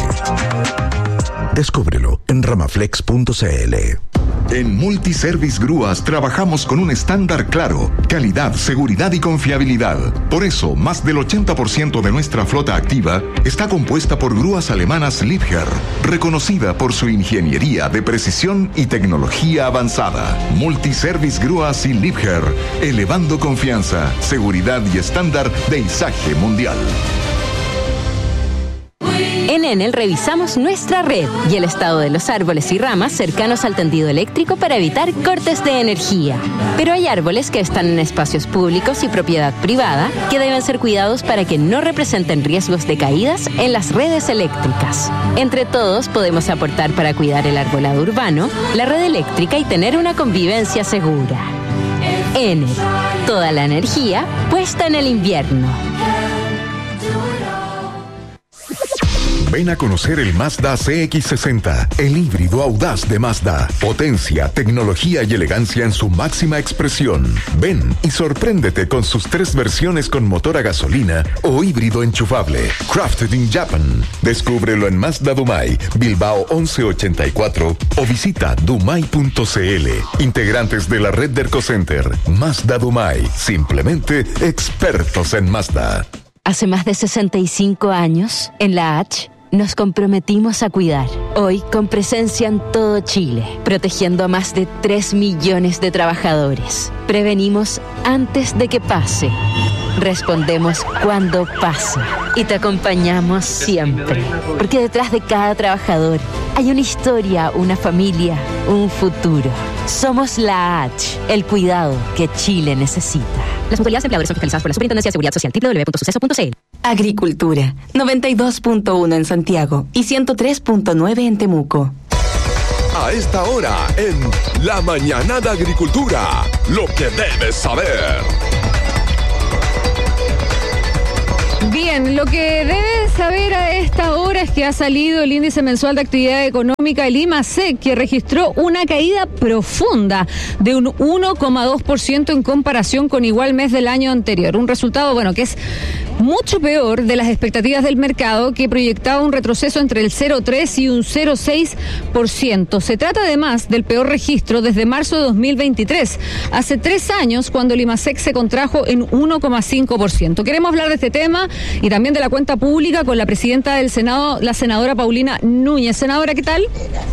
G: Descúbrelo en ramaflex punto c l.
R: En Multiservice Grúas trabajamos con un estándar claro: calidad, seguridad y confiabilidad. Por eso, más del ochenta por ciento de nuestra flota activa está compuesta por grúas alemanas Liebherr, reconocida por su ingeniería de precisión y tecnología avanzada. Multiservice Grúas y Liebherr, elevando confianza, seguridad y estándar de izaje mundial.
S: En Enel revisamos nuestra red y el estado de los árboles y ramas cercanos al tendido eléctrico para evitar cortes de energía. Pero hay árboles que están en espacios públicos y propiedad privada que deben ser cuidados para que no representen riesgos de caídas en las redes eléctricas. Entre todos podemos aportar para cuidar el arbolado urbano, la red eléctrica y tener una convivencia segura. Enel, toda la energía puesta en el invierno.
R: Ven a conocer el Mazda C X sesenta, el híbrido audaz de Mazda. Potencia, tecnología y elegancia en su máxima expresión. Ven y sorpréndete con sus tres versiones con motor a gasolina o híbrido enchufable. Crafted in Japan. Descúbrelo en Mazda Dumay, Bilbao once ochenta y cuatro o visita dumay punto c l. Integrantes de la red de Ercocenter. Mazda Dumay. Simplemente expertos en Mazda.
S: Hace más de sesenta y cinco años, en la H, nos comprometimos a cuidar. Hoy, con presencia en todo Chile, protegiendo a más de tres millones de trabajadores. Prevenimos antes de que pase. Respondemos cuando pasa. Y te acompañamos siempre. Porque detrás de cada trabajador hay una historia, una familia, un futuro. Somos la H, el cuidado que Chile necesita. Las mutualidades empleadores son fiscalizadas por la Superintendencia de Seguridad Social. doble u doble u doble u punto suceso punto c l.
E: Agricultura, noventa y dos punto uno en Santiago y ciento tres punto nueve en Temuco.
M: A esta hora, en La Mañana de Agricultura, lo que debes saber.
B: Bien, lo que debes saber a esta hora es que ha salido el índice mensual de actividad económica, el IMASEC, que registró una caída profunda de un uno coma dos por ciento en comparación con igual mes del año anterior. Un resultado, bueno, que es mucho peor de las expectativas del mercado, que proyectaba un retroceso entre el cero coma tres y un cero coma seis por ciento. Se trata además del peor registro desde marzo de dos mil veintitrés, hace tres años, cuando el IMASEC se contrajo en uno coma cinco por ciento. Queremos hablar de este tema y también de la cuenta pública con la presidenta del Senado, la senadora Paulina Núñez. Senadora, ¿qué tal?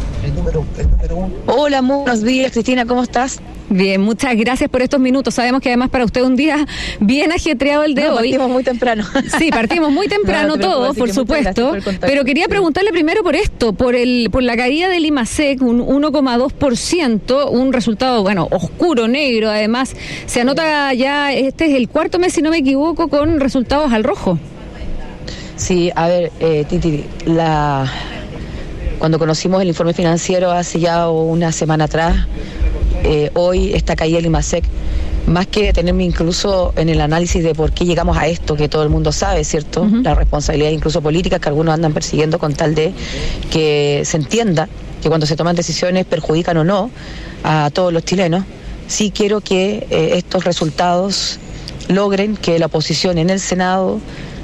T: Hola, muy buenos días, Cristina, ¿cómo estás?
B: Bien, muchas gracias por estos minutos. Sabemos que además para usted un día bien ajetreado el de
T: no,
B: hoy.
T: Partimos muy temprano.
B: Sí, partimos muy temprano no, todos, por supuesto. Por pero quería preguntarle primero por esto, por el por la caída del IMASEC, un uno coma dos por ciento, un resultado, bueno, oscuro, negro. Además, se anota ya, este es el cuarto mes, si no me equivoco, con resultados al rojo.
T: Sí, a ver, eh, Titi, la... cuando conocimos el informe financiero hace ya una semana atrás, eh, hoy esta caída del IMASEC, más que detenerme incluso en el análisis de por qué llegamos a esto, que todo el mundo sabe, ¿cierto? Uh-huh. La responsabilidad incluso política que algunos andan persiguiendo con tal de que se entienda que cuando se toman decisiones perjudican o no a todos los chilenos. Sí quiero que eh, estos resultados logren que la oposición en el Senado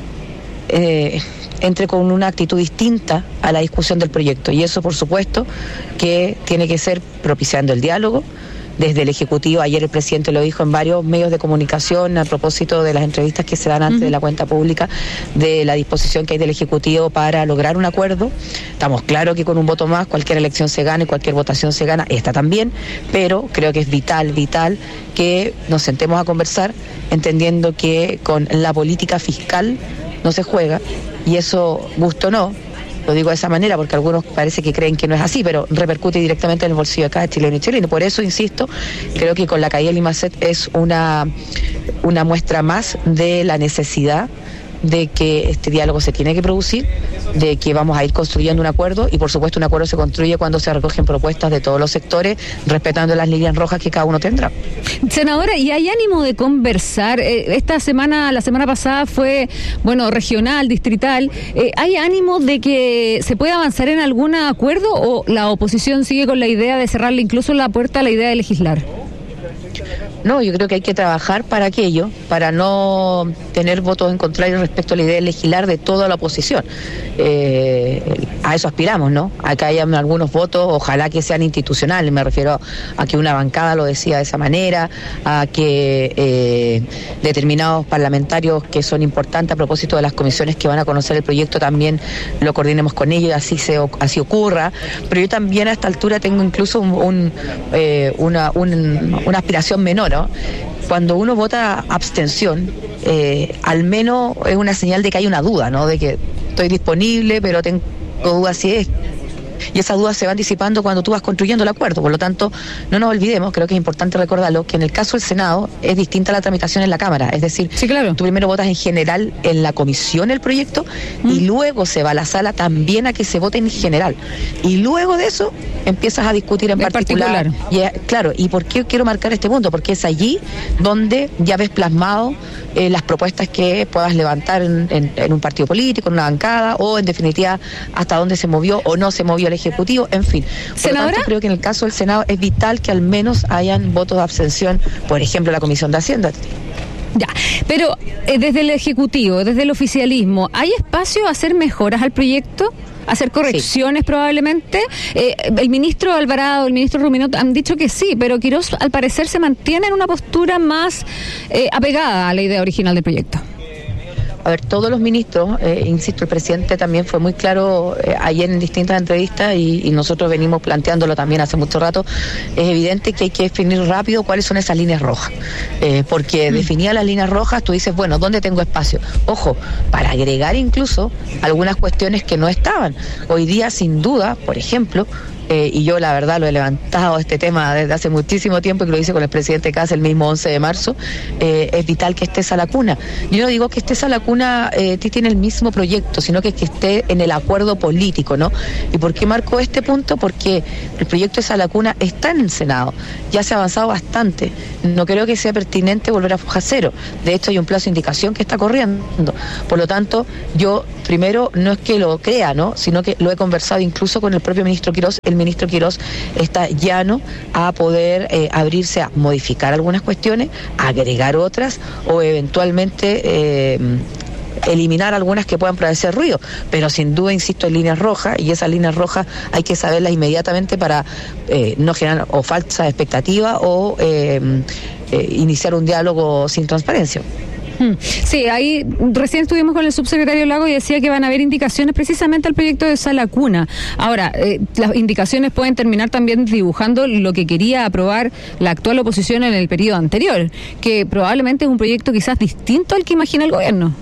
T: Eh, entre con una actitud distinta a la discusión del proyecto, y eso por supuesto que tiene que ser propiciando el diálogo desde el Ejecutivo. Ayer el presidente lo dijo en varios medios de comunicación a propósito de las entrevistas que se dan antes uh-huh. de la cuenta pública, de la disposición que hay del Ejecutivo para lograr un acuerdo. Estamos claros que con un voto más cualquier elección se gana y cualquier votación se gana, esta también, pero creo que es vital, vital que nos sentemos a conversar, entendiendo que con la política fiscal no se juega, y eso, gusto o no, lo digo de esa manera porque algunos parece que creen que no es así, pero repercute directamente en el bolsillo de cada chileno y chileno. Por eso, insisto, creo que con la caída del IMASEC es una, una muestra más de la necesidad de que este diálogo se tiene que producir, de que vamos a ir construyendo un acuerdo, y por supuesto un acuerdo se construye cuando se recogen propuestas de todos los sectores, respetando las líneas rojas que cada uno tendrá.
B: Senadora, ¿y hay ánimo de conversar? Eh, esta semana, la semana pasada fue, bueno, regional, distrital. Eh, ¿Hay ánimo de que se pueda avanzar en algún acuerdo, o la oposición sigue con la idea de cerrarle incluso la puerta a la idea de legislar?
T: No, yo creo que hay que trabajar para aquello, para no tener votos en contrario respecto a la idea de legislar de toda la oposición. Eh, a eso aspiramos, ¿no? A que hayan algunos votos, ojalá que sean institucionales, me refiero a que una bancada lo decida de esa manera, a que eh, determinados parlamentarios que son importantes a propósito de las comisiones que van a conocer el proyecto también lo coordinemos con ellos, así se así ocurra. Pero yo también a esta altura tengo incluso un, un, eh, una, un, una aspiración menor, ¿no? Cuando uno vota abstención, eh, al menos es una señal de que hay una duda, ¿no? De que estoy disponible, pero tengo dudas si es. Y esas dudas se van disipando cuando tú vas construyendo el acuerdo. Por lo tanto, no nos olvidemos, creo que es importante recordarlo, que en el caso del Senado es distinta la tramitación en la Cámara. Es decir,
B: sí, claro.
T: Tú primero votas en general en la comisión el proyecto mm. y luego se va a la sala también a que se vote en general. Y luego de eso empiezas a discutir en, en particular. particular. Y, eh, claro, ¿y por qué quiero marcar este punto? Porque es allí donde ya ves plasmado eh, las propuestas que puedas levantar en, en, en un partido político, en una bancada, o en definitiva hasta dónde se movió o no se movió el Ejecutivo, en fin. Por lo tanto, creo que en el caso del Senado es vital que al menos hayan votos de abstención, por ejemplo, la Comisión de Hacienda.
B: Ya, pero eh, desde el Ejecutivo, desde el oficialismo, ¿hay espacio a hacer mejoras al proyecto? ¿Hacer correcciones sí. probablemente? Eh, el ministro Alvarado, el ministro Ruminot han dicho que sí, pero Quirós al parecer se mantiene en una postura más eh, apegada a la idea original del proyecto.
T: A ver, todos los ministros, eh, insisto, el presidente también fue muy claro eh, ayer en distintas entrevistas y, y nosotros venimos planteándolo también hace mucho rato. Es evidente que hay que definir rápido cuáles son esas líneas rojas, eh, porque mm. definía las líneas rojas, tú dices, bueno, ¿dónde tengo espacio? Ojo, para agregar incluso algunas cuestiones que no estaban. Hoy día, sin duda, por ejemplo, Eh, y yo la verdad lo he levantado este tema desde hace muchísimo tiempo y que lo hice con el presidente Kast el mismo once de marzo, eh, es vital que esté esa lacuna. Yo no digo que esté esa lacuna, eh, tiene el mismo proyecto, sino que, que esté en el acuerdo político, ¿no? ¿Y por qué marco este punto? Porque el proyecto de esa lacuna está en el Senado, ya se ha avanzado bastante, no creo que sea pertinente volver a foja cero, de hecho hay un plazo de indicación que está corriendo, por lo tanto yo primero no es que lo crea, ¿no? Sino que lo he conversado incluso con el propio ministro Quirós. El ministro Quirós está llano a poder eh, abrirse a modificar algunas cuestiones, agregar otras o eventualmente eh, eliminar algunas que puedan parecer ruido, pero sin duda, insisto, en líneas rojas, y esas líneas rojas hay que saberlas inmediatamente para eh, no generar o falsa expectativa o eh, eh, iniciar un diálogo sin transparencia.
B: Sí, ahí recién estuvimos con el subsecretario Lago y decía que van a haber indicaciones precisamente al proyecto de esa lacuna. Ahora, eh, las indicaciones pueden terminar también dibujando lo que quería aprobar la actual oposición en el periodo anterior, que probablemente es un proyecto quizás distinto al que imagina el gobierno.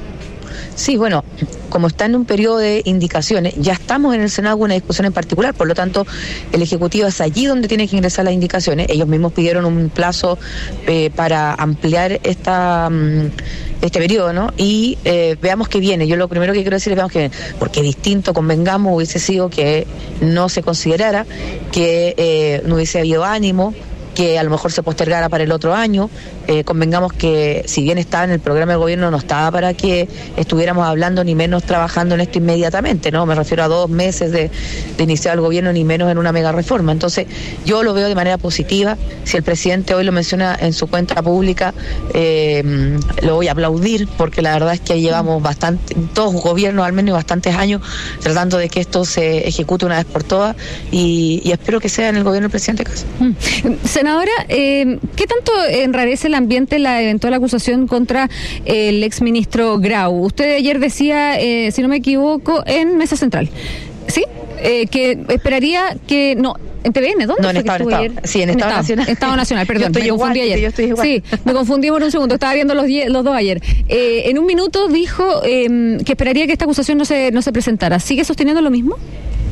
T: Sí, bueno, como está en un periodo de indicaciones, ya estamos en el Senado con una discusión en particular, por lo tanto, el Ejecutivo es allí donde tiene que ingresar las indicaciones. Ellos mismos pidieron un plazo eh, para ampliar esta este periodo, ¿no? Y eh, veamos qué viene. Yo lo primero que quiero decir es veamos qué viene, porque distinto, convengamos, hubiese sido que no se considerara, que eh, no hubiese habido ánimo, que a lo mejor se postergara para el otro año. Eh, convengamos que si bien estaba en el programa del gobierno, no estaba para que estuviéramos hablando ni menos trabajando en esto inmediatamente, ¿no? Me refiero a dos meses de, de iniciar el gobierno, ni menos en una mega reforma. Entonces, yo lo veo de manera positiva. Si el presidente hoy lo menciona en su cuenta pública, eh, lo voy a aplaudir, porque la verdad es que llevamos bastante, todos gobiernos al menos bastantes años, tratando de que esto se ejecute una vez por todas, y, y espero que sea en el gobierno del presidente Kast.
B: Senadora, eh, ¿qué tanto enrarece el ambiente la eventual acusación contra el exministro Grau? Usted ayer decía, eh, si no me equivoco, en Mesa Central, ¿sí? Eh, que esperaría que... no ¿En T V N? ¿Dónde
T: no, en
B: fue
T: Estado,
B: que
T: Estado,
B: ayer?
T: Sí, en Estado, Estado Nacional.
B: Estado Nacional, perdón, me confundí
T: igual,
B: ayer.
T: Yo estoy igual.
B: Sí, me confundí por un segundo, estaba viendo los, die- los dos ayer. Eh, en un minuto dijo eh, que esperaría que esta acusación no se, no se presentara. ¿Sigue sosteniendo lo mismo?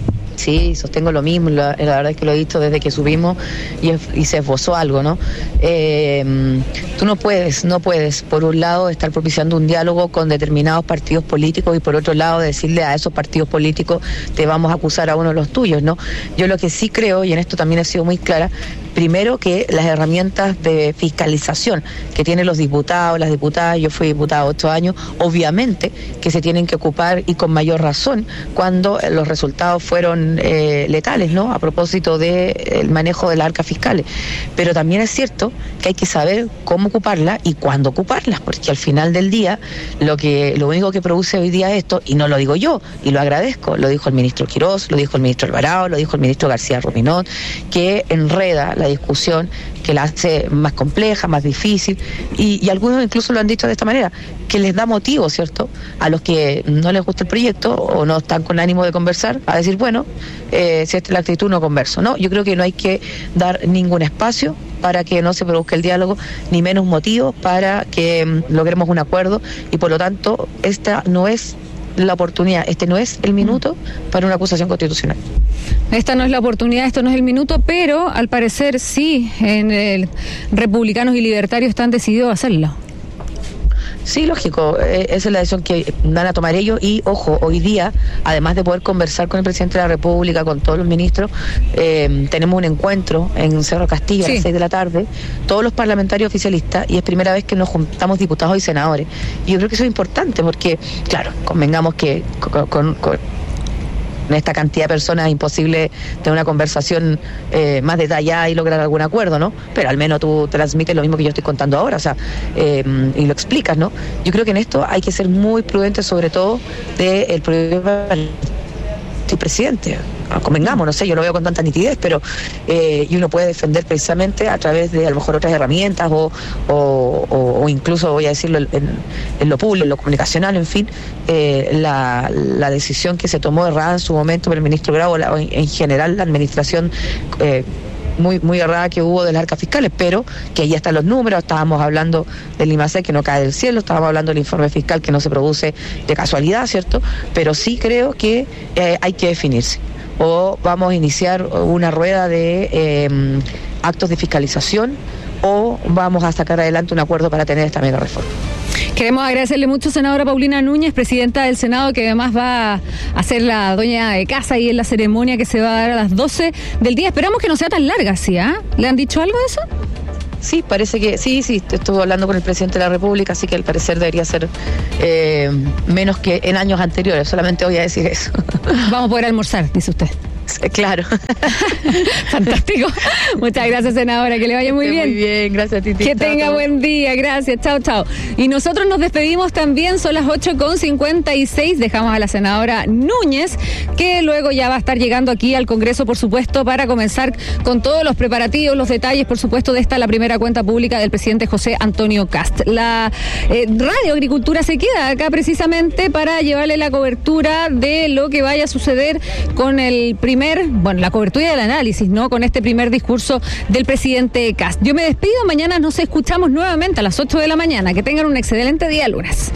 T: Sí, sostengo lo mismo, la, la verdad es que lo he dicho desde que subimos y, y se esbozó algo, ¿no? Eh, tú no puedes, no puedes, por un lado, estar propiciando un diálogo con determinados partidos políticos y por otro lado decirle a esos partidos políticos te vamos a acusar a uno de los tuyos, ¿no? Yo lo que sí creo, y en esto también he sido muy clara, primero que las herramientas de fiscalización que tienen los diputados, las diputadas, yo fui diputada ocho años, obviamente que se tienen que ocupar y con mayor razón cuando los resultados fueron eh, letales, ¿no? A propósito del manejo de las arcas fiscales. Pero también es cierto que hay que saber cómo ocuparlas y cuándo ocuparlas, porque al final del día lo que lo único que produce hoy día esto, y no lo digo yo, y lo agradezco, lo dijo el ministro Quirós, lo dijo el ministro Alvarado, lo dijo el ministro García Ruminot, que enreda la discusión, que la hace más compleja, más difícil, y, y algunos incluso lo han dicho de esta manera, que les da motivo, ¿cierto?, a los que no les gusta el proyecto o no están con ánimo de conversar, a decir, bueno, eh, si esta es la actitud, no converso. No, yo creo que no hay que dar ningún espacio para que no se produzca el diálogo, ni menos motivos para que um, logremos un acuerdo, y por lo tanto, esta no es la oportunidad, este no es el minuto para una acusación constitucional.
B: Esta no es la oportunidad, esto no es el minuto, pero al parecer sí, en el republicanos y libertarios están decididos a hacerlo.
T: Sí, lógico, eh, esa es la decisión que van a tomar ellos y, ojo, hoy día, además de poder conversar con el presidente de la República, con todos los ministros, eh, tenemos un encuentro en Cerro Castillo sí. a las seis de la tarde, todos los parlamentarios oficialistas, y es primera vez que nos juntamos diputados y senadores. Y yo creo que eso es importante porque, claro, convengamos que con, con, con en esta cantidad de personas es imposible tener una conversación eh, más detallada y lograr algún acuerdo, ¿no? Pero al menos tú transmites lo mismo que yo estoy contando ahora, o sea, eh, y lo explicas, ¿no? Yo creo que en esto hay que ser muy prudentes, sobre todo del problema del presidente. Convengamos, no sé, yo lo veo con tanta nitidez, pero eh, y uno puede defender precisamente a través de a lo mejor otras herramientas o, o, o, o incluso, voy a decirlo, en, en lo público, en lo comunicacional, en fin, eh, la, la decisión que se tomó errada en su momento por el ministro Grau, la, en, en general la administración eh, muy muy errada que hubo de las arcas fiscales, pero que ahí están los números, estábamos hablando del IMASEC que no cae del cielo, estábamos hablando del informe fiscal que no se produce de casualidad, ¿cierto? Pero sí creo que eh, hay que definirse. O vamos a iniciar una rueda de eh, actos de fiscalización o vamos a sacar adelante un acuerdo para tener esta mega reforma.
B: Queremos agradecerle mucho, senadora Paulina Núñez, presidenta del Senado, que además va a ser la dueña de casa y en la ceremonia que se va a dar a las doce del día. Esperamos que no sea tan larga, ¿sí? ¿eh? ¿Le han dicho algo de eso?
T: Sí, parece que sí, sí, estuve hablando con el presidente de la República, así que al parecer debería ser eh, menos que en años anteriores, solamente voy a decir eso.
B: Vamos a poder almorzar, dice usted.
T: Claro.
B: Fantástico. Muchas gracias, senadora, que le vaya muy
T: Esté
B: bien.
T: Muy bien, gracias a ti.
B: Que tenga chao. Buen día, gracias, chao, chao. Y nosotros nos despedimos también, son las ocho con cincuenta y seis, dejamos a la senadora Núñez, que luego ya va a estar llegando aquí al Congreso, por supuesto, para comenzar con todos los preparativos, los detalles, por supuesto, de esta la primera cuenta pública del presidente José Antonio Kast. La eh, Radio Agricultura se queda acá precisamente para llevarle la cobertura de lo que vaya a suceder con el primer bueno, la cobertura del análisis, ¿no? Con este primer discurso del presidente Kast. Yo me despido, mañana nos escuchamos nuevamente a las ocho de la mañana. Que tengan un excelente día lunes.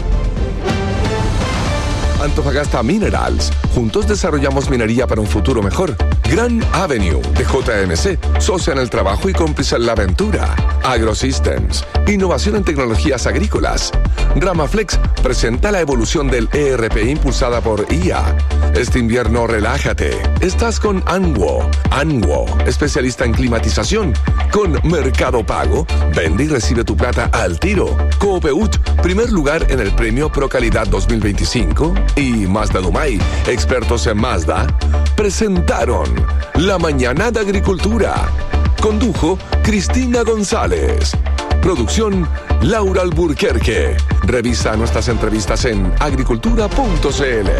M: Antofagasta Minerals. Juntos desarrollamos minería para un futuro mejor. Grand Avenue de J M C. Socia en el trabajo y cómplice en la aventura. AgroSystems. Innovación en tecnologías agrícolas. Ramaflex presenta la evolución del E R P impulsada por I A. Este invierno relájate. Estás con Anwo. Anwo, especialista en climatización. Con Mercado Pago, vende y recibe tu plata al tiro. Coopeut, primer lugar en el premio Pro Calidad dos mil veinticinco. Y Mazda Dumay, expertos en Mazda, presentaron La Mañana de Agricultura. Condujo Cristina González. Producción Laura Alburquerque. Revisa nuestras entrevistas en agricultura punto c l.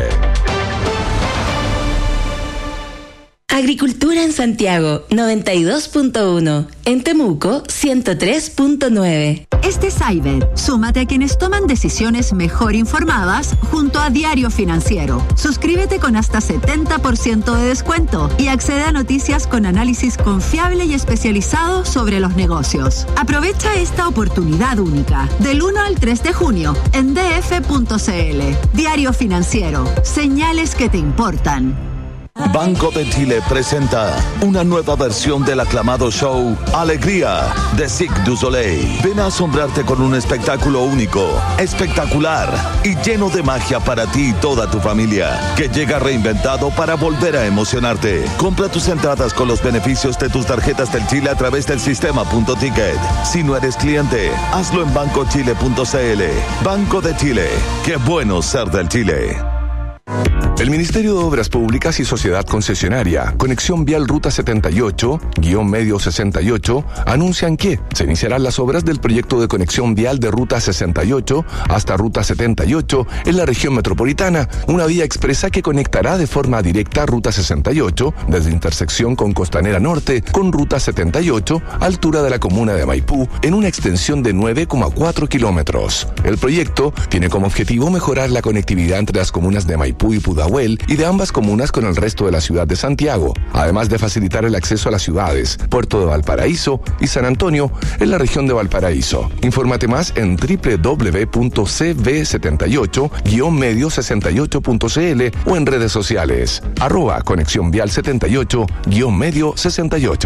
E: Agricultura en Santiago, noventa y dos punto uno. En Temuco, ciento tres punto nueve.
U: Este Cyber, súmate a quienes toman decisiones mejor informadas junto a Diario Financiero. Suscríbete con hasta setenta por ciento de descuento y accede a noticias con análisis confiable y especializado sobre los negocios. Aprovecha esta oportunidad única del uno al tres de junio en d f punto c l. Diario Financiero, señales que te importan.
V: Banco de Chile presenta una nueva versión del aclamado show Alegría de Cirque du Soleil. Ven a asombrarte con un espectáculo único, espectacular y lleno de magia para ti y toda tu familia, que llega reinventado para volver a emocionarte. Compra tus entradas con los beneficios de tus tarjetas del Chile a través del sistema Punto Ticket. Si no eres cliente, hazlo en banco chile punto c l. Banco de Chile. Qué bueno ser del Chile.
M: El Ministerio de Obras Públicas y Sociedad Concesionaria, Conexión Vial Ruta setenta y ocho, guión medio sesenta y ocho, anuncian que se iniciarán las obras del proyecto de conexión vial de Ruta sesenta y ocho hasta Ruta setenta y ocho en la región metropolitana, una vía expresa que conectará de forma directa Ruta sesenta y ocho desde intersección con Costanera Norte con Ruta setenta y ocho, altura de la comuna de Maipú, en una extensión de nueve coma cuatro kilómetros. El proyecto tiene como objetivo mejorar la conectividad entre las comunas de Maipú y Pudahuel y de ambas comunas con el resto de la ciudad de Santiago, además de facilitar el acceso a las ciudades Puerto de Valparaíso y San Antonio en la región de Valparaíso. Infórmate más en doble u doble u doble u punto c v setenta y ocho guión medio sesenta y ocho punto c l o en redes sociales arroba conexión vial setenta y ocho guión medio sesenta y ocho.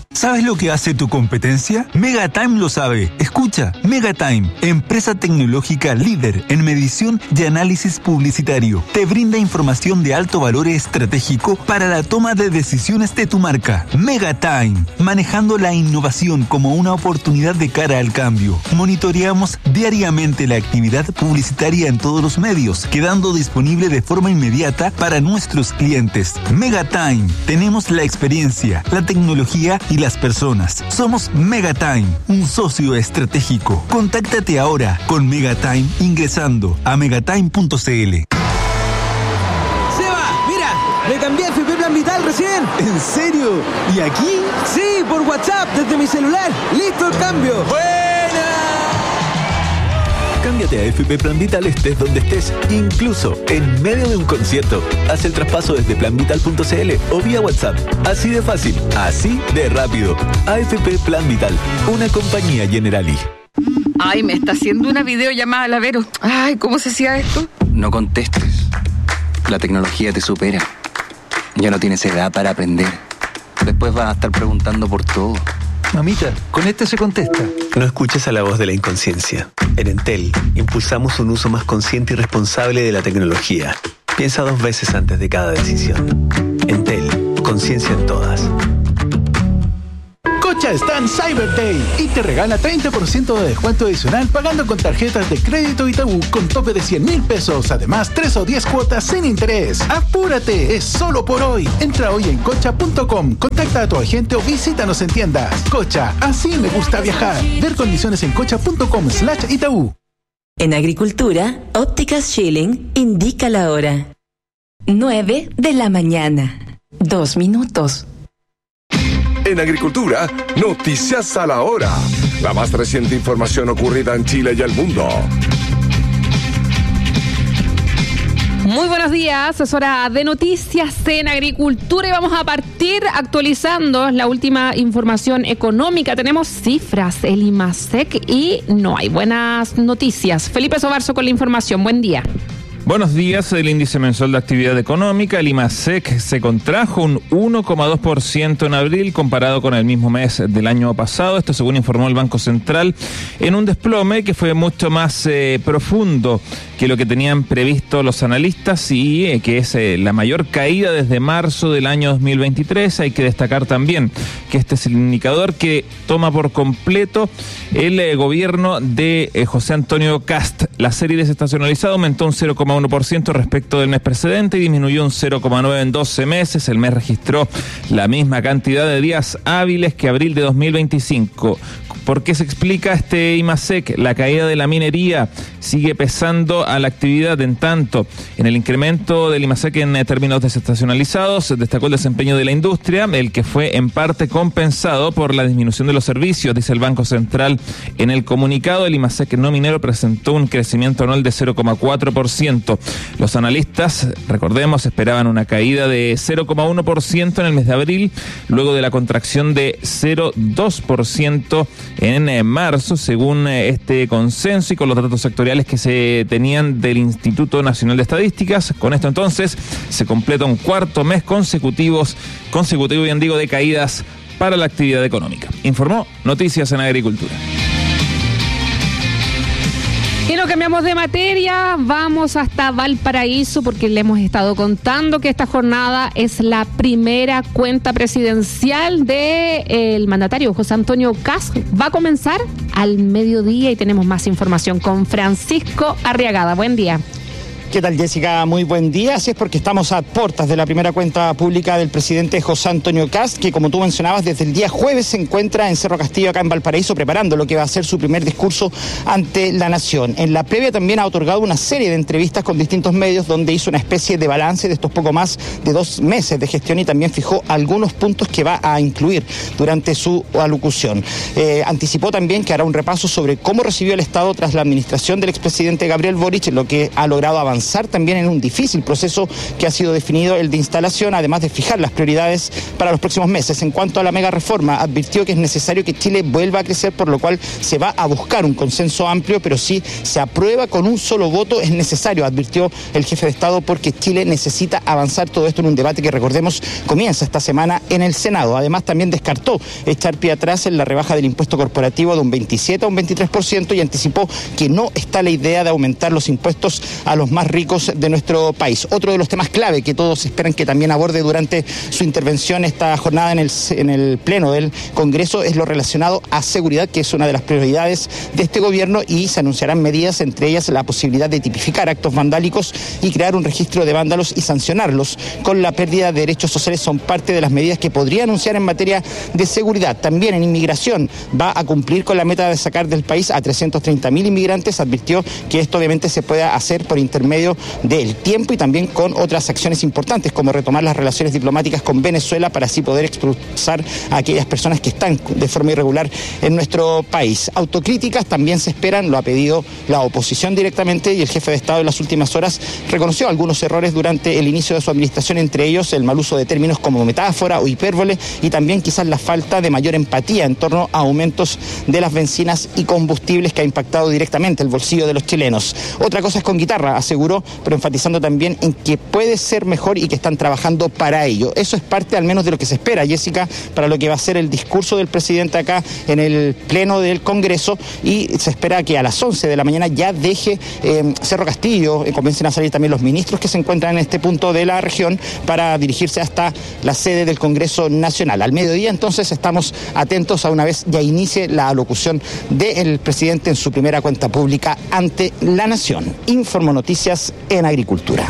J: ¿Sabes lo que hace tu competencia? Megatime lo sabe. Escucha, Megatime, empresa tecnológica líder en medición y análisis publicitario. Te brinda información de alto valor estratégico para la toma de decisiones de tu marca. Megatime, manejando la innovación como una oportunidad de cara al cambio. Monitoreamos diariamente la actividad publicitaria en todos los medios, quedando disponible de forma inmediata para nuestros clientes. Megatime, tenemos la experiencia, la tecnología y las personas. Somos Megatime, un socio estratégico. Contáctate ahora con Megatime ingresando a megatime punto c l.
A: ¡Seba! ¡Mira! ¡Me cambié a F P Plan Vital recién!
J: ¿En serio? ¿Y aquí?
A: Sí, por WhatsApp, desde mi celular. ¡Listo el cambio!
J: ¡Buena!
D: Cámbiate a F P Plan Vital estés donde estés, incluso en medio de un concierto. Haz el traspaso desde plan vital punto c l o vía WhatsApp. Así de fácil, así de rápido. A F P Plan Vital, una compañía Generali.
H: Ay, me está haciendo una videollamada la Vero. Ay, ¿cómo se hacía esto?
I: No contestes. La tecnología te supera. Ya no tienes edad para aprender. Después vas a estar preguntando por todo.
J: Mamita, con este se contesta.
K: No escuches a la voz de la inconsciencia. En Entel, impulsamos un uso más consciente y responsable de la tecnología. Piensa dos veces antes de cada decisión. Entel, conciencia en todas.
C: Cocha está en Cyber Day y te regala treinta por ciento de descuento adicional pagando con tarjetas de crédito Itaú con tope de cien mil pesos. Además, tres o diez cuotas sin interés. ¡Apúrate! Es solo por hoy. Entra hoy en cocha punto com, contacta a tu agente o visítanos en tiendas. Cocha, así me gusta viajar. Ver condiciones en cocha punto com slash Itaú.
E: En Agricultura, Ópticas Schilling indica la hora. nueve de la mañana. Dos minutos.
M: En Agricultura, noticias a la hora. La más reciente información ocurrida en Chile y el mundo.
W: Muy buenos días, es hora de noticias en Agricultura y vamos a partir actualizando la última información económica. Tenemos cifras, el IMASEC y no hay buenas noticias. Felipe Sobarzo con la información, buen día.
X: Buenos días. El índice mensual de actividad económica, el IMASEC, se contrajo un uno coma dos por ciento en abril comparado con el mismo mes del año pasado. Esto según informó el Banco Central, en un desplome que fue mucho más eh, profundo que lo que tenían previsto los analistas y eh, que es eh, la mayor caída desde marzo del año dos mil veintitrés. Hay que destacar también que este es el indicador que toma por completo el eh, gobierno de eh, José Antonio Kast. La serie desestacionalizada aumentó un cero coma uno por ciento respecto del mes precedente y disminuyó un cero coma nueve en doce meses. El mes registró la misma cantidad de días hábiles que abril de dos mil veinticinco. ¿Por qué se explica este IMASEC? La caída de la minería sigue pesando a la actividad. En tanto, en el incremento del IMASEC en términos desestacionalizados, destacó el desempeño de la industria, el que fue en parte compensado por la disminución de los servicios, dice el Banco Central. En el comunicado, el IMASEC no minero presentó un crecimiento anual de cero coma cuatro por ciento. Los analistas, recordemos, esperaban una caída de cero coma uno por ciento en el mes de abril, luego de la contracción de cero coma dos por ciento en eh, marzo, según eh, este consenso y con los datos sectoriales que se tenían del Instituto Nacional de Estadísticas. Con esto entonces se completa un cuarto mes consecutivos, consecutivo, bien digo, de caídas para la actividad económica. Informó Noticias en Agricultura.
W: Y no cambiamos de materia, vamos hasta Valparaíso porque le hemos estado contando que esta jornada es la primera cuenta presidencial del mandatario José Antonio Kast. Va a comenzar al mediodía y tenemos más información con Francisco Arriagada. Buen día.
Y: ¿Qué tal, Jessica? Muy buen día. Así es, porque estamos a puertas de la primera cuenta pública del presidente José Antonio Kast, que, como tú mencionabas, desde el día jueves se encuentra en Cerro Castillo, acá en Valparaíso, preparando lo que va a ser su primer discurso ante la nación. En la previa también ha otorgado una serie de entrevistas con distintos medios, donde hizo una especie de balance de estos poco más de dos meses de gestión y también fijó algunos puntos que va a incluir durante su alocución. Eh, anticipó también que hará un repaso sobre cómo recibió el Estado tras la administración del expresidente Gabriel Boric, lo que ha logrado avanzar avanzar también en un difícil proceso que ha sido definido, el de instalación, además de fijar las prioridades para los próximos meses. En cuanto a la mega reforma, advirtió que es necesario que Chile vuelva a crecer, por lo cual se va a buscar un consenso amplio, pero si se aprueba con un solo voto es necesario, advirtió el jefe de Estado, porque Chile necesita avanzar. Todo esto en un debate que, recordemos, comienza esta semana en el Senado. Además, también descartó echar pie atrás en la rebaja del impuesto corporativo de un veintisiete a un veintitrés por ciento y anticipó que no está la idea de aumentar los impuestos a los más ricos de nuestro país. Otro de los temas clave que todos esperan que también aborde durante su intervención esta jornada en el, en el Pleno del Congreso es lo relacionado a seguridad, que es una de las prioridades de este gobierno, y se anunciarán medidas, entre ellas la posibilidad de tipificar actos vandálicos y crear un registro de vándalos y sancionarlos con la pérdida de derechos sociales. Son parte de las medidas que podría anunciar en materia de seguridad. También en inmigración va a cumplir con la meta de sacar del país a trescientos treinta mil inmigrantes. Advirtió que esto obviamente se puede hacer por intermedio del tiempo y también con otras acciones importantes, como retomar las relaciones diplomáticas con Venezuela para así poder expulsar a aquellas personas que están de forma irregular en nuestro país. Autocríticas también se esperan, lo ha pedido la oposición directamente, y el jefe de Estado en las últimas horas reconoció algunos errores durante el inicio de su administración, entre ellos el mal uso de términos como metáfora o hipérbole, y también quizás la falta de mayor empatía en torno a aumentos de las bencinas y combustibles que ha impactado directamente el bolsillo de los chilenos. Otra cosa es con guitarra, aseguró, pero enfatizando también en que puede ser mejor y que están trabajando para ello. Eso es parte al menos de lo que se espera, Jessica, para lo que va a ser el discurso del presidente acá en el Pleno del Congreso, y se espera que a las once de la mañana ya deje eh, Cerro Castillo, eh, comiencen a salir también los ministros que se encuentran en este punto de la región para dirigirse hasta la sede del Congreso Nacional. Al mediodía, entonces, estamos atentos a una vez ya inicie la alocución del presidente en su primera cuenta pública ante la nación. Informo Noticias en Agricultura.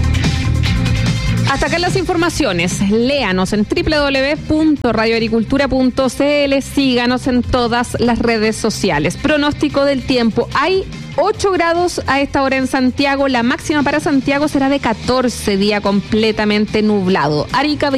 W: Hasta acá las informaciones. Léanos en doble u doble u doble u punto radio agricultura punto c l. Síganos en todas las redes sociales. Pronóstico del tiempo. Hay ocho grados a esta hora en Santiago. La máxima para Santiago será de catorce, día completamente nublado. Arica